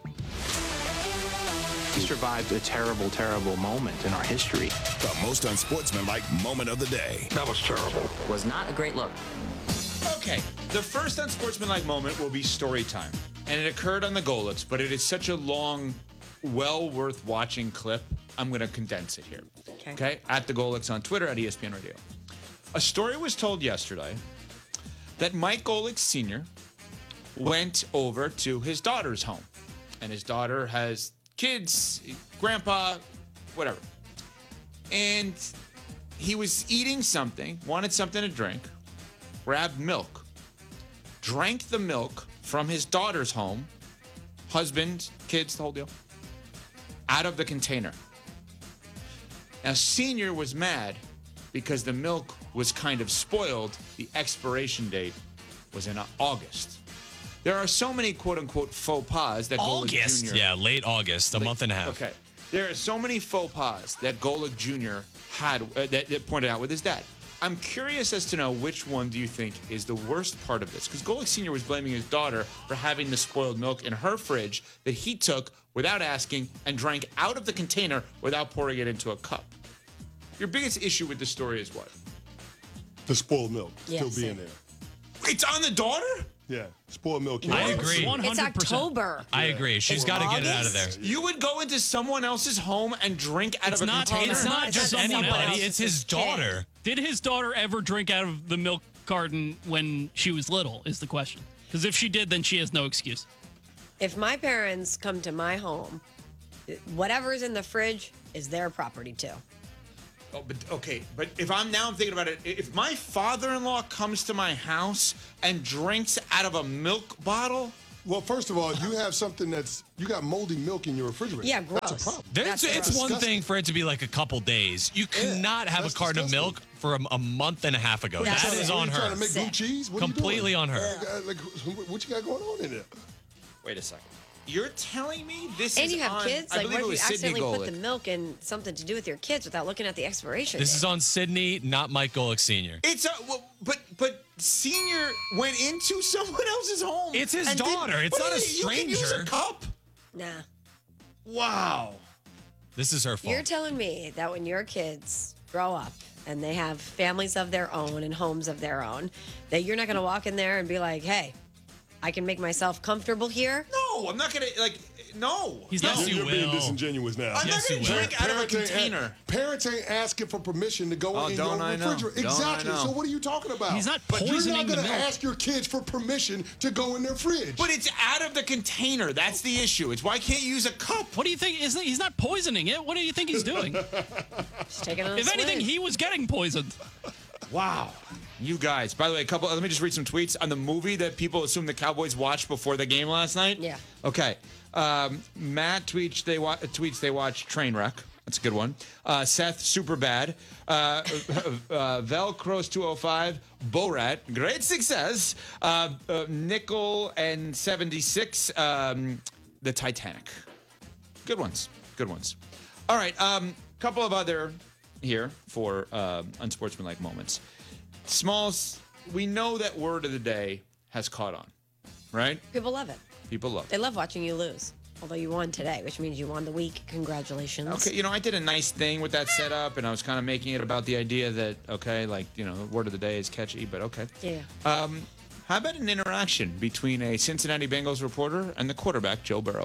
We survived a terrible, terrible moment in our history. The most unsportsmanlike moment of the day. That was terrible. Was not a great look. Okay, the first unsportsmanlike moment will be story time. And it occurred on the Golets, but it is such a long, well worth watching clip. I'm going to condense it here. Okay. okay. At the Golets on Twitter, at E S P N Radio. A story was told yesterday that Mike Golick Senior went over to his daughter's home. And his daughter has kids, grandpa, whatever. And he was eating something, wanted something to drink, grabbed milk, drank the milk from his daughter's home, husband, kids, the whole deal, out of the container. Now, Senior was mad because the milk was kind of spoiled. The expiration date was in August. There are so many quote-unquote faux pas that Golick August. Junior Yeah, late August, a late, month and a half. Okay. There are so many faux pas that Golick Junior had uh, that, that pointed out with his dad. I'm curious as to know which one do you think is the worst part of this? Because Golick Senior was blaming his daughter for having the spoiled milk in her fridge that he took without asking and drank out of the container without pouring it into a cup. Your biggest issue with this story is what? The spoiled milk Yeah, still being same. there. It's on the daughter? Yeah, spoiled milk. I agree. It's October. I agree. She's got to get it out of there. You would go into someone else's home and drink out It's of a not, container? it's not just someone anybody. else's It's his kid. daughter. Did his daughter ever drink out of the milk carton when she was little is the question. Because if she did, then she has no excuse. If my parents come to my home, whatever's in the fridge is their property too. Oh, but okay, but if I'm now I'm thinking about it, if my father-in-law comes to my house and drinks out of a milk bottle, well, first of all, you have something that's you got moldy milk in your refrigerator. Yeah, That's a gross. problem. There's, That's it's gross. one thing for it to be like a couple days. You cannot have a that's carton disgusting. of milk for a, a month and a half ago. That's That it. is What are on you trying her. to make blue Sick. cheese? What are you Completely doing? on her. Uh, Like, what you got going on in there? wait a second. You're telling me this And is you have on, kids. I Like, believe what it if you was Sydney accidentally put Golick. the milk in something to do with your kids without looking at the expiration This date? is on Sydney, not Mike Golick Senior It's a, well, but but senior went into someone else's home. It's his and daughter. didn't- It's what not a is it? You can use a stranger. cup. Nah. Wow. This is her fault. You're telling me that when your kids grow up and they have families of their own and homes of their own, that you're not going to walk in there and be like, hey, I can make myself comfortable here? No, I'm not gonna like. No, He's no. not- You're, you you're being will. disingenuous now. I'm Yes, not gonna you will. drink out of a Parents ain't- container. Parents ain't asking for permission to go Oh, in don't your I know? refrigerator. Don't I Exactly. know? So what are you talking about? He's not But you're poisoning not the going to milk. ask your kids for permission to go in their fridge. But it's out of the container. That's the issue. It's why can't you use a cup? What do you think? Isn't he's not poisoning it? What do you think he's doing? Just taking it on a If anything, swing. he was getting poisoned. Wow. You guys. By the way, a couple. Let me just read some tweets on the movie that people assume the Cowboys watched before the game last night. Yeah. Okay. Um, Matt tweets they wa- tweets they watched Trainwreck. That's a good one. Uh, Seth, super bad. Uh, uh, Velcros two oh five, Borat, great success. Uh, uh, Nickel and seventy-six, um, the Titanic. Good ones. Good ones. All right. Um, couple of other here for uh, unsportsmanlike moments. Smalls, we know that word of the day has caught on, right? People love it. People love it. They love watching you lose. Although you won today, which means you won the week. Congratulations. Okay, you know, I did a nice thing with that setup, and I was kind of making it about the idea that, okay, like, you know, word of the day is catchy, but okay. Yeah. Um, how about an interaction between a Cincinnati Bengals reporter and the quarterback, Joe Burrow?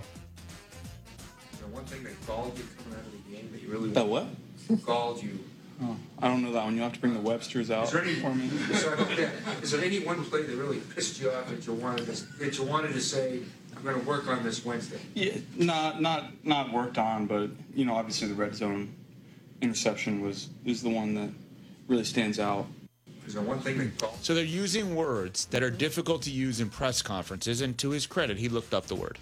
The one thing that galled you coming out of the game that you really That what? galled you. Oh, I don't know that one. You'll have to bring the Websters out Is there any for me. So I hope that, is there any one play that really pissed you off that you wanted to, that you wanted to say, I'm going to work on this Wednesday? Yeah, not not not worked on, but you know, obviously the red zone interception was is the one that really stands out. Is there one thing that galled? So they're using words that are difficult to use in press conferences, and to his credit, he looked up the word.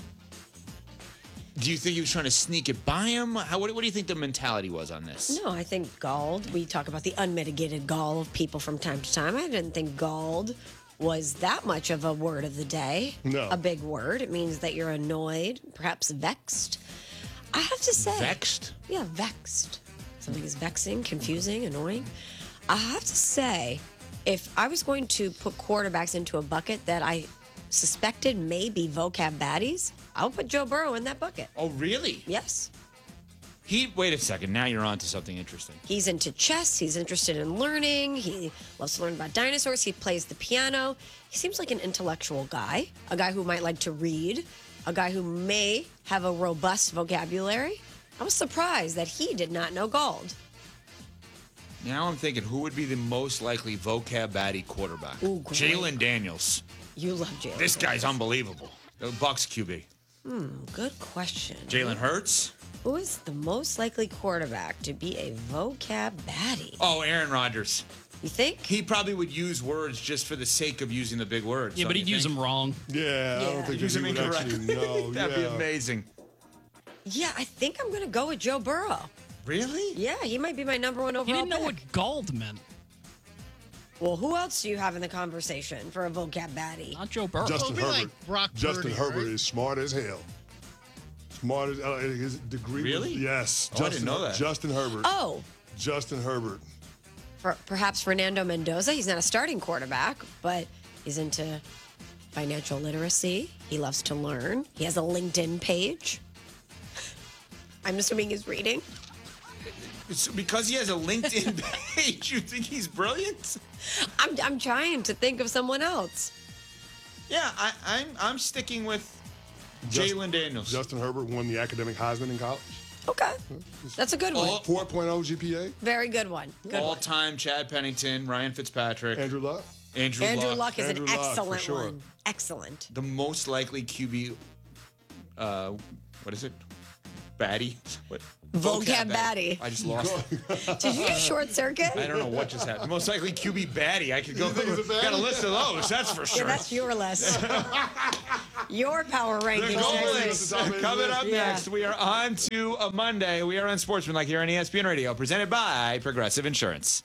Do you think he was trying to sneak it by him? How, what, what do you think the mentality was on this? No, I think galled. We talk about the unmitigated gall of people from time to time. I didn't think galled was that much of a word of the day. No. A big word. It means that you're annoyed, perhaps vexed. I have to say. Vexed? Yeah, vexed. Something is vexing, confusing, annoying. I have to say, if I was going to put quarterbacks into a bucket that I suspected may be vocab baddies, I would put Joe Burrow in that bucket. Oh, really? Yes. He, wait a second. Now you're on to something interesting. He's into chess. He's interested in learning. He loves to learn about dinosaurs. He plays the piano. He seems like an intellectual guy, a guy who might like to read, a guy who may have a robust vocabulary. I was surprised that he did not know Gald. Now I'm thinking, who would be the most likely vocab baddie quarterback? Ooh, great. Jalen Daniels. You love Jalen. This guy's unbelievable. The Bucks Q B. Hmm, good question. Jalen Hurts. Who is the most likely quarterback to be a vocab baddie? Oh, Aaron Rodgers. You think? He probably would use words just for the sake of using the big words. Yeah, don't but he'd you use think? them wrong. Yeah, I Yeah. don't think Use that them he would incorrectly. actually know. That'd yeah. be amazing. Yeah, I think I'm going to go with Joe Burrow. Really? Yeah, he might be my number one He overall didn't know pick. what galled meant. Well, who else do you have in the conversation for a vocab baddie? Not Joe Burrow. Justin It'll be Herbert. like Brock Justin Purdy, Herbert right? is smart as hell. Smart as uh, his degree. was- Really? yes. Oh, I Justin, didn't know that. Justin Herbert. Oh, Justin Herbert. for, perhaps Fernando Mendoza. He's not a starting quarterback, but he's into financial literacy. He loves to learn. He has a LinkedIn page. I'm assuming he's reading. It's because he has a LinkedIn page, you think he's brilliant? I'm, I'm trying to think of someone else. Yeah, I, I'm I'm sticking with Jalen Daniels. Justin Herbert won the academic Heisman in college. Okay. That's a good one. four point oh G P A. Very good one. Good one. All-time Chad Pennington, Ryan Fitzpatrick. Andrew Luck. Andrew, Andrew Luck. Luck is Andrew an Luck, for excellent sure. one. Excellent. The most likely Q B, uh, what is it? Baddie? What? Vocab baddie. I just lost it. Did you just short circuit? I don't know what just happened. Most likely Q B baddie. I could go. Got a list of those. That's for sure. Yeah, that's your list. Your power The rankings. goal next is week. coming up Yeah. next. We are on to a Monday. We are on Sportsmanlike here on E S P N Radio, presented by Progressive Insurance.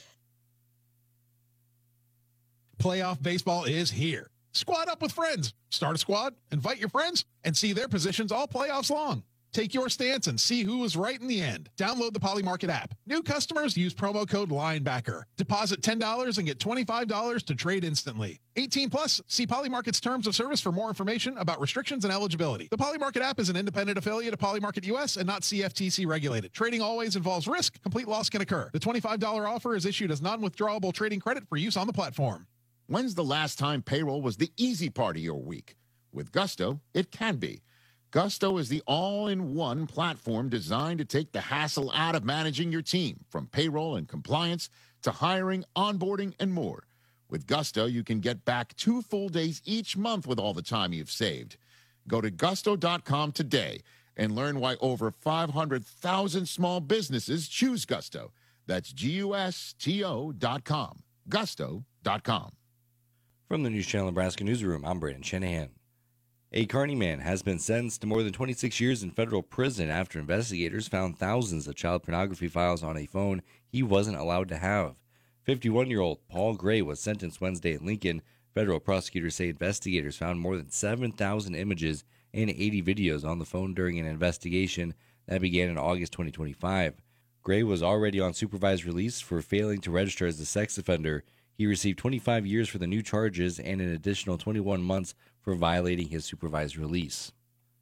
Playoff baseball is here. Squad up with friends. Start a squad, invite your friends, and see their positions all playoffs long. Take your stance and see who was right in the end. Download the Polymarket app. New customers use promo code LINEBACKER. Deposit ten dollars and get twenty-five dollars to trade instantly. eighteen plus. See Polymarket's terms of service for more information about restrictions and eligibility. The Polymarket app is an independent affiliate of Polymarket U S and not C F T C regulated. Trading always involves risk. Complete loss can occur. The twenty-five dollars offer is issued as non-withdrawable trading credit for use on the platform. When's the last time payroll was the easy part of your week? With Gusto, it can be. Gusto is the all-in-one platform designed to take the hassle out of managing your team, from payroll and compliance to hiring, onboarding, and more. With Gusto, you can get back two full days each month with all the time you've saved. Go to gusto dot com today and learn why over five hundred thousand small businesses choose Gusto. That's G U S T O dot com. gusto dot com. From the News Channel Nebraska Newsroom, I'm Brandon Shanahan. A Kearney man has been sentenced to more than twenty-six years in federal prison after investigators found thousands of child pornography files on a phone he wasn't allowed to have. fifty-one-year-old Paul Gray was sentenced Wednesday in Lincoln. Federal prosecutors say investigators found more than seven thousand images and eighty videos on the phone during an investigation that began in August twenty twenty-five. Gray was already on supervised release for failing to register as a sex offender. He received twenty-five years for the new charges and an additional twenty-one months for violating his supervised release.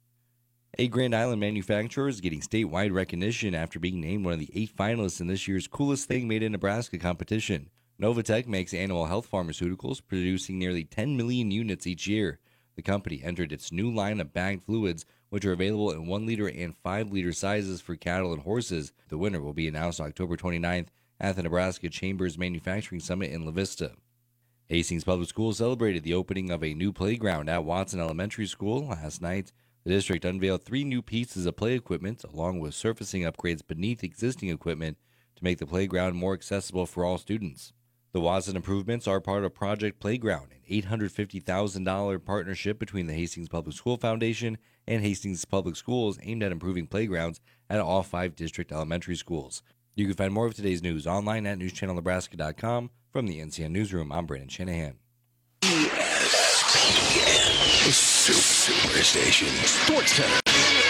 A Grand Island manufacturer is getting statewide recognition after being named one of the eight finalists in this year's Coolest Thing Made in Nebraska competition. Novatech makes animal health pharmaceuticals, producing nearly ten million units each year. The company entered its new line of bagged fluids, which are available in one liter and five liter sizes for cattle and horses. The winner will be announced October twenty-ninth at the Nebraska Chambers Manufacturing Summit in La Vista. Hastings Public Schools celebrated the opening of a new playground at Watson Elementary School last night. The district unveiled three new pieces of play equipment, along with surfacing upgrades beneath existing equipment to make the playground more accessible for all students. The Watson improvements are part of Project Playground, an eight hundred fifty thousand dollars partnership between the Hastings Public School Foundation and Hastings Public Schools aimed at improving playgrounds at all five district elementary schools. You can find more of today's news online at news channel nebraska dot com. From the N C N Newsroom, I'm Brandon Shanahan. E S P N, Superstation Sports Center.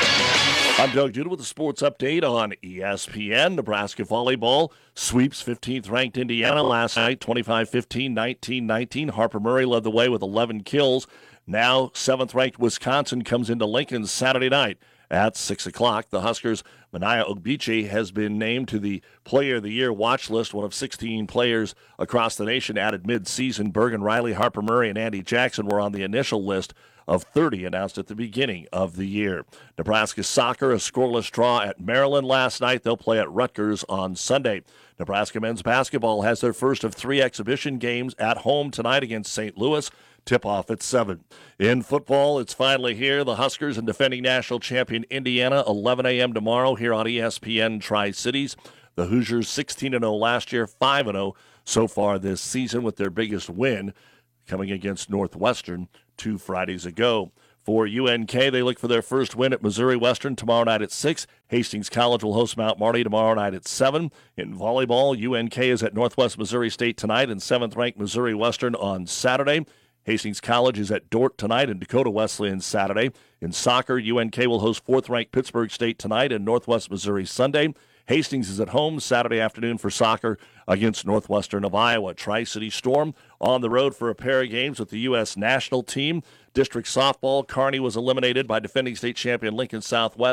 I'm Doug Duda with the sports update on E S P N. Nebraska volleyball sweeps fifteenth-ranked Indiana last night, twenty-five fifteen, nineteen nineteen. Harper Murray led the way with eleven kills. Now, seventh-ranked Wisconsin comes into Lincoln Saturday night at six o'clock. The Huskers' Mania Ogbeche has been named to the Player of the Year watch list, one of sixteen players across the nation added mid-season. Bergen Riley, Harper Murray, and Andy Jackson were on the initial list of thirty announced at the beginning of the year. Nebraska soccer, a scoreless draw at Maryland last night. They'll play at Rutgers on Sunday. Nebraska men's basketball has their first of three exhibition games at home tonight against Saint Louis. Tip-off at seven. In football, it's finally here. The Huskers and defending national champion Indiana, eleven a.m. tomorrow here on E S P N Tri-Cities. The Hoosiers sixteen and oh last year, five and oh so far this season, with their biggest win coming against Northwestern two Fridays ago. For U N K, they look for their first win at Missouri Western tomorrow night at six. Hastings College will host Mount Marty tomorrow night at seven. In volleyball, U N K is at Northwest Missouri State tonight and seventh-ranked Missouri Western on Saturday. Hastings College is at Dordt tonight and Dakota Wesleyan Saturday. In soccer, U N K will host fourth-ranked Pittsburgh State tonight and Northwest Missouri Sunday. Hastings is at home Saturday afternoon for soccer against Northwestern of Iowa. Tri-City Storm on the road for a pair of games with the U S national team. District softball, Kearney was eliminated by defending state champion Lincoln Southwest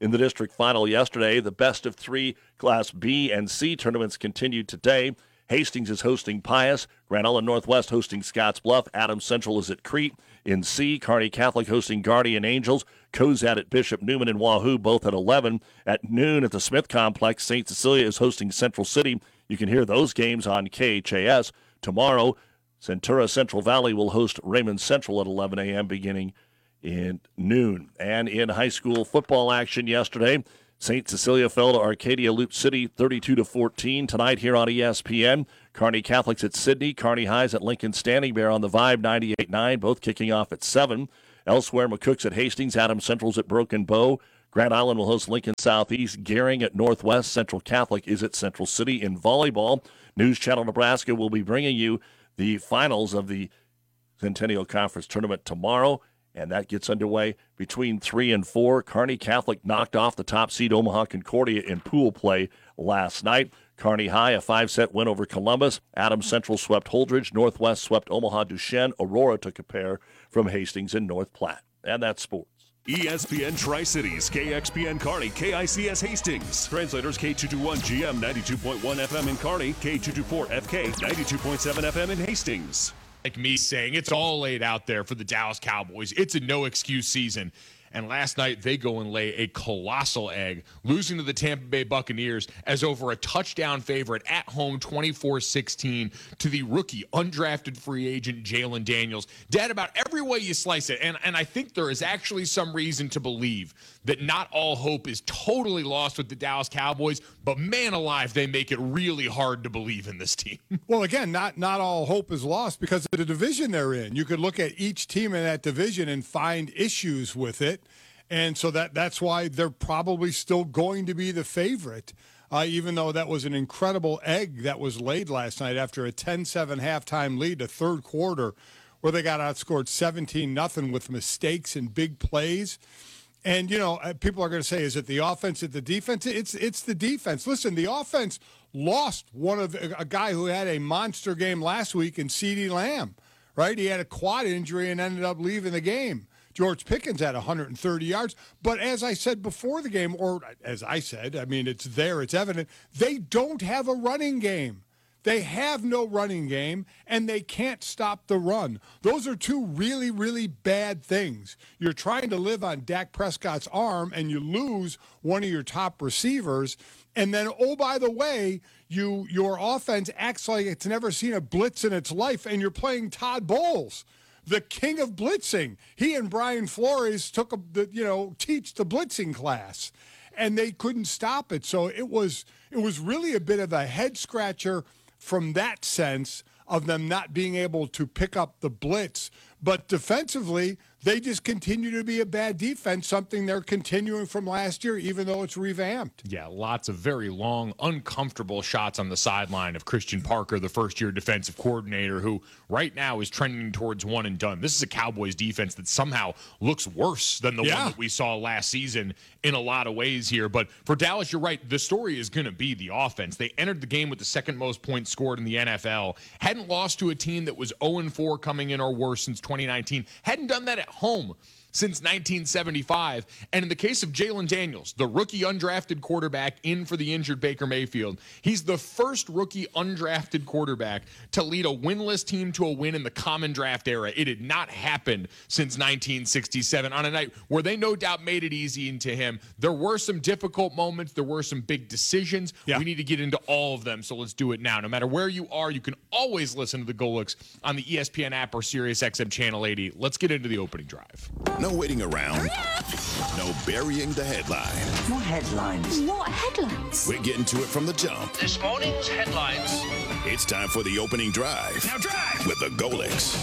In the district final yesterday, the best of three Class B and C tournaments continued today. Hastings is hosting Pius, Grand Island Northwest hosting Scotts Bluff, Adams Central is at Crete. In C, Kearney Catholic hosting Guardian Angels, Cozad at Bishop Newman and Wahoo, both at eleven. At noon at the Smith Complex, Saint Cecilia is hosting Central City. You can hear those games on K H A S. Tomorrow, Centura Central Valley will host Raymond Central at eleven a.m. beginning in noon. And in high school football action yesterday, Saint Cecilia fell to Arcadia Loop City thirty-two to fourteen. Tonight here on E S P N, Kearney Catholics at Sydney, Kearney Highs at Lincoln Standing Bear on the Vibe ninety-eight point nine, both kicking off at seven. Elsewhere, McCook's at Hastings, Adams Central's at Broken Bow. Grand Island will host Lincoln Southeast. Gehring at Northwest. Central Catholic is at Central City. In volleyball, News Channel Nebraska will be bringing you the finals of the Centennial Conference Tournament tomorrow, and that gets underway between three and four. Kearney Catholic knocked off the top seed Omaha Concordia in pool play last night. Kearney High, a five-set win over Columbus. Adams Central swept Holdridge. Northwest swept Omaha Duchesne. Aurora took a pair from Hastings and North Platte. And that's sports. E S P N Tri-Cities, K X P N Kearney, K I C S Hastings. Translators K two twenty-one G M ninety-two point one F M in Kearney, K two twenty-four F K ninety-two point seven F M in Hastings. Like me saying, it's all laid out there for the Dallas Cowboys. It's a no-excuse season. And last night, they go and lay a colossal egg, losing to the Tampa Bay Buccaneers as over a touchdown favorite at home, twenty-four sixteen, to the rookie, undrafted free agent Jalen Daniels. Dad, about every way you slice it, and, and I think there is actually some reason to believe that not all hope is totally lost with the Dallas Cowboys, but man alive, they make it really hard to believe in this team. Well, again, not, not all hope is lost because of the division they're in. You could look at each team in that division and find issues with it. And so that that's why they're probably still going to be the favorite, uh, even though that was an incredible egg that was laid last night after a ten seven halftime lead, a third quarter, where they got outscored seventeen nothing with mistakes and big plays. And, you know, people are going to say, is it the offense, is it the defense? It's it's the defense. Listen, the offense lost one of a guy who had a monster game last week in CeeDee Lamb, right? He had a quad injury and ended up leaving the game. George Pickens had one hundred thirty yards. But as I said before the game, or as I said, I mean, it's there, it's evident, they don't have a running game. They have no running game, and they can't stop the run. Those are two really, really bad things. You're trying to live on Dak Prescott's arm, and you lose one of your top receivers. And then, oh, by the way, you your offense acts like it's never seen a blitz in its life, and you're playing Todd Bowles, the king of blitzing. He and Brian Flores took a, the, you know, teach the blitzing class, and they couldn't stop it. So it was it was really a bit of a head scratcher from that sense of them not being able to pick up the blitz. But defensively, they just continue to be a bad defense, something they're continuing from last year, even though it's revamped. Yeah, lots of very long, uncomfortable shots on the sideline of Christian Parker, the first-year defensive coordinator, who right now is trending towards one and done. This is a Cowboys defense that somehow looks worse than the yeah. one that we saw last season in a lot of ways here. But for Dallas, you're right. The story is going to be the offense. They entered the game with the second most points scored in the N F L. Hadn't lost to a team that was oh and four coming in or worse since twenty nineteen. Hadn't done that at home since nineteen seventy-five. And in the case of Jalen Daniels, the rookie undrafted quarterback in for the injured Baker Mayfield, he's the first rookie undrafted quarterback to lead a winless team to a win in the common draft era. It had not happened since nineteen sixty-seven on a night where they no doubt made it easy into him. There were some difficult moments. There were some big decisions. Yeah. We need to get into all of them, so let's do it now. No matter where you are, you can always listen to the Golix on the E S P N app or Sirius X M Channel eighty. Let's get into the opening drive. No waiting around. No burying the headline. What headlines? What headlines? We're getting to it from the jump. This morning's headlines. It's time for the opening drive. Now drive! With the Golix.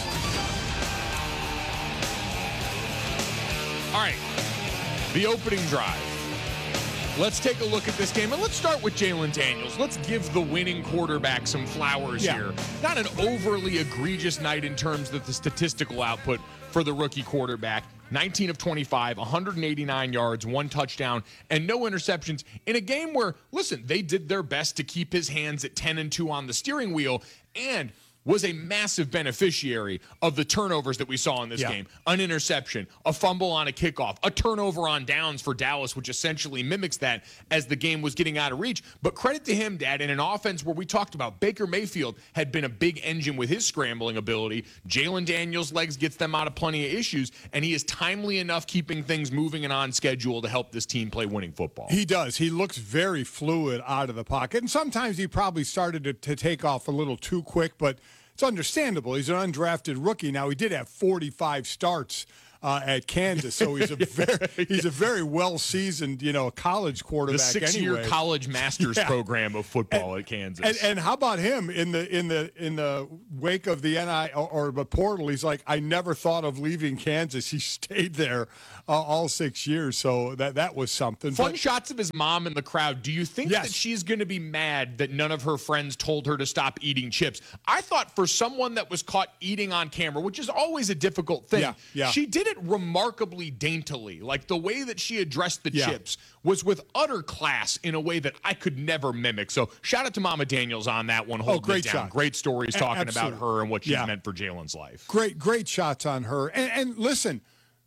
All right, the opening drive. Let's take a look at this game, and let's start with Jalen Daniels. Let's give the winning quarterback some flowers yeah. here. Not an overly egregious night in terms of the statistical output for the rookie quarterback. nineteen of twenty-five, one hundred eighty-nine yards, one touchdown, and no interceptions in a game where, listen, they did their best to keep his hands at ten and two on the steering wheel. And was a massive beneficiary of the turnovers that we saw in this Yeah. game. An interception, a fumble on a kickoff, a turnover on downs for Dallas, which essentially mimics that as the game was getting out of reach. But credit to him, Dad, in an offense where we talked about Baker Mayfield had been a big engine with his scrambling ability. Jalen Daniels' legs gets them out of plenty of issues, and he is timely enough keeping things moving and on schedule to help this team play winning football. He does. He looks very fluid out of the pocket. And sometimes he probably started to, to take off a little too quick, but it's understandable. He's an undrafted rookie. Now, he did have forty-five starts uh, at Kansas, so he's a very he's a very well-seasoned, you know, college quarterback. The six-year anyway. college master's Yeah. program of football And- at Kansas. And, and how about him in the in the in the wake of the N I or, or the portal? He's like, I never thought of leaving Kansas. He stayed there uh, all six years, so that that was something. Fun But- shots of his mom in the crowd. Do you think Yes. that she's going to be mad that none of her friends told her to stop eating chips? I thought for someone that was caught eating on camera, which is always a difficult thing, Yeah, yeah. she did it remarkably daintily. Like the way that she addressed the Yeah. chips was with utter class in a way that I could never mimic. So shout out to Mama Daniels on that one. Holding Oh, great it down. shot. Great stories A- talking about absolutely. her and what she's Yeah. meant for Jalen's life. Great, great shots on her. And, and listen,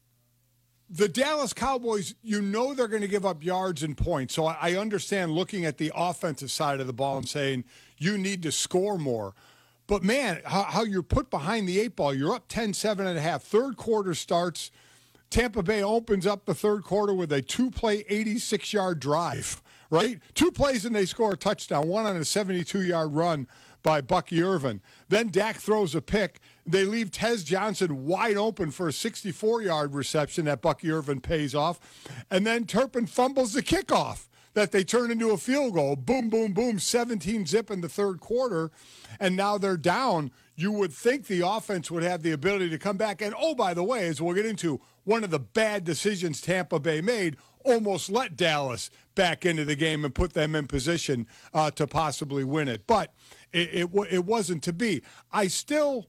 the Dallas Cowboys, you know they're going to give up yards and points. So I, I understand looking at the offensive side of the ball and saying you need to score more. But, man, how, how you're put behind the eight ball, you're up ten seven and a half. Third quarter starts. Tampa Bay opens up the third quarter with a two-play, eighty-six-yard drive, right? Two plays and they score a touchdown, one on a seventy-two-yard run by Bucky Irvin. Then Dak throws a pick. They leave Tez Johnson wide open for a sixty-four-yard reception that Bucky Irvin pays off. And then Turpin fumbles the kickoff that they turn into a field goal. Boom, boom, boom, seventeen zip in the third quarter, and now they're down. You would think the offense would have the ability to come back. And, oh, by the way, as we'll get into, one of the bad decisions Tampa Bay made almost let Dallas back into the game and put them in position uh, to possibly win it. But it, it, wa- it wasn't to be. I still,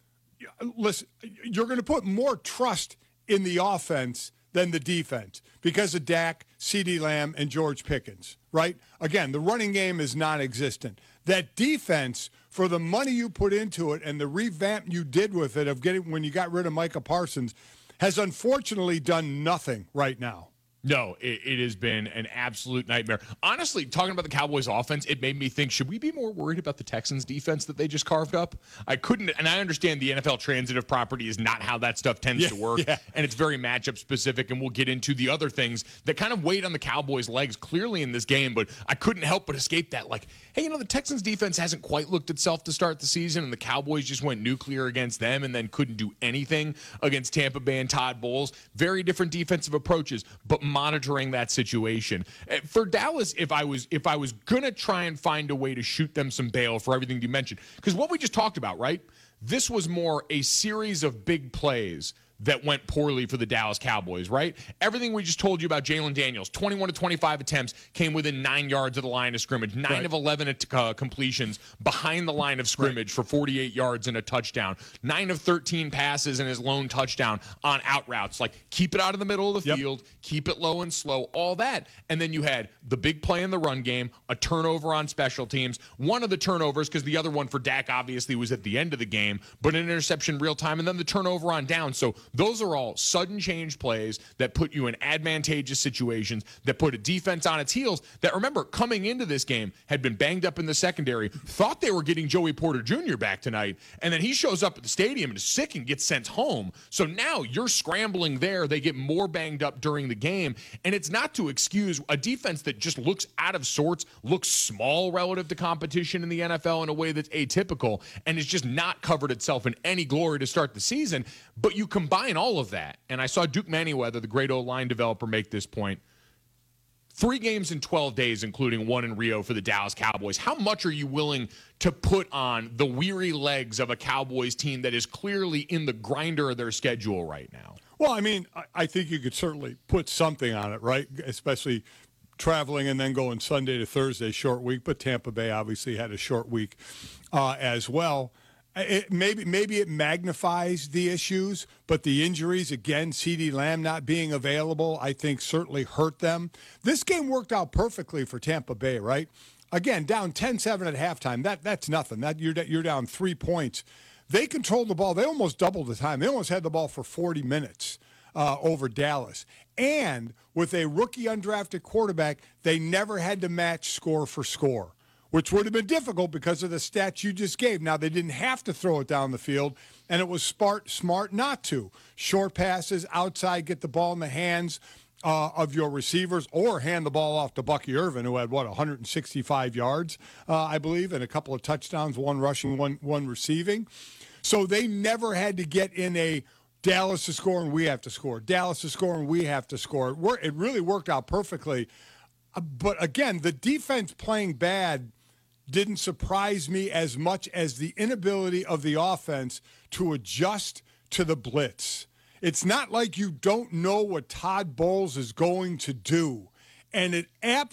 listen, you're going to put more trust in the offense than the defense because of Dak, CeeDee Lamb, and George Pickens, right? Again, the running game is non-existent. That defense, for the money you put into it and the revamp you did with it of getting when you got rid of Micah Parsons, has unfortunately done nothing right now. No, it, it has been an absolute nightmare. Honestly, talking about the Cowboys offense, it made me think, should we be more worried about the Texans defense that they just carved up? I couldn't, and I understand the N F L transitive property is not how that stuff tends Yeah, to work, yeah. and it's very matchup specific, and we'll get into the other things that kind of weighed on the Cowboys' legs clearly in this game, but I couldn't help but escape that. Like, hey, you know, the Texans defense hasn't quite looked itself to start the season, and the Cowboys just went nuclear against them and then couldn't do anything against Tampa Bay and Todd Bowles. Very different defensive approaches, but monitoring that situation. Uh, For Dallas, if I was if I was gonna try and find a way to shoot them some bail for everything you mentioned, because what we just talked about, right? This was more a series of big plays that went poorly for the Dallas Cowboys, right? Everything we just told you about Jalen Daniels, twenty-one to twenty-five attempts, came within nine yards of the line of scrimmage, nine Right. of eleven at- uh, completions behind the line of scrimmage for forty-eight yards and a touchdown, nine of thirteen passes and his lone touchdown on out routes. Like, keep it out of the middle of the Yep. field, keep it low and slow, all that. And then you had the big play in the run game, a turnover on special teams, one of the turnovers, because the other one for Dak obviously was at the end of the game, but an interception real time, and then the turnover on down. So those are all sudden change plays that put you in advantageous situations, that put a defense on its heels that, remember, coming into this game had been banged up in the secondary, thought they were getting Joey Porter Junior back tonight, and then he shows up at the stadium and is sick and gets sent home. So now you're scrambling there. They get more banged up during the game, and it's not to excuse a defense that just looks out of sorts, looks small relative to competition in the N F L in a way that's atypical, and has just not covered itself in any glory to start the season. But you combine all of that, and I saw Duke Manyweather, the great O-line developer, make this point. Three games in twelve days, including one in Rio for the Dallas Cowboys. How much are you willing to put on the weary legs of a Cowboys team that is clearly in the grinder of their schedule right now? Well, I mean, I- I think you could certainly put something on it, right? Especially traveling and then going Sunday to Thursday, short week. But Tampa Bay obviously had a short week uh, as well. It, maybe maybe it magnifies the issues, but the injuries, again, CeeDee Lamb not being available, I think certainly hurt them. This game worked out perfectly for Tampa Bay, right? Again, down ten seven at halftime. That That's nothing. That You're, you're down three points. They controlled the ball. They almost doubled the time. They almost had the ball for forty minutes uh, over Dallas. And with a rookie undrafted quarterback, they never had to match score for score, which would have been difficult because of the stats you just gave. Now, they didn't have to throw it down the field, and it was smart, smart not to. Short passes, outside, get the ball in the hands uh, of your receivers, or hand the ball off to Bucky Irvin, who had, what, one hundred sixty-five yards, uh, I believe, and a couple of touchdowns, one rushing, one, one receiving. So they never had to get in a Dallas is scoring, we have to score. Dallas is scoring, we have to score. It, wor- it really worked out perfectly. Uh, but, again, the defense playing bad didn't surprise me as much as the inability of the offense to adjust to the blitz. It's not like you don't know what Todd Bowles is going to do. And it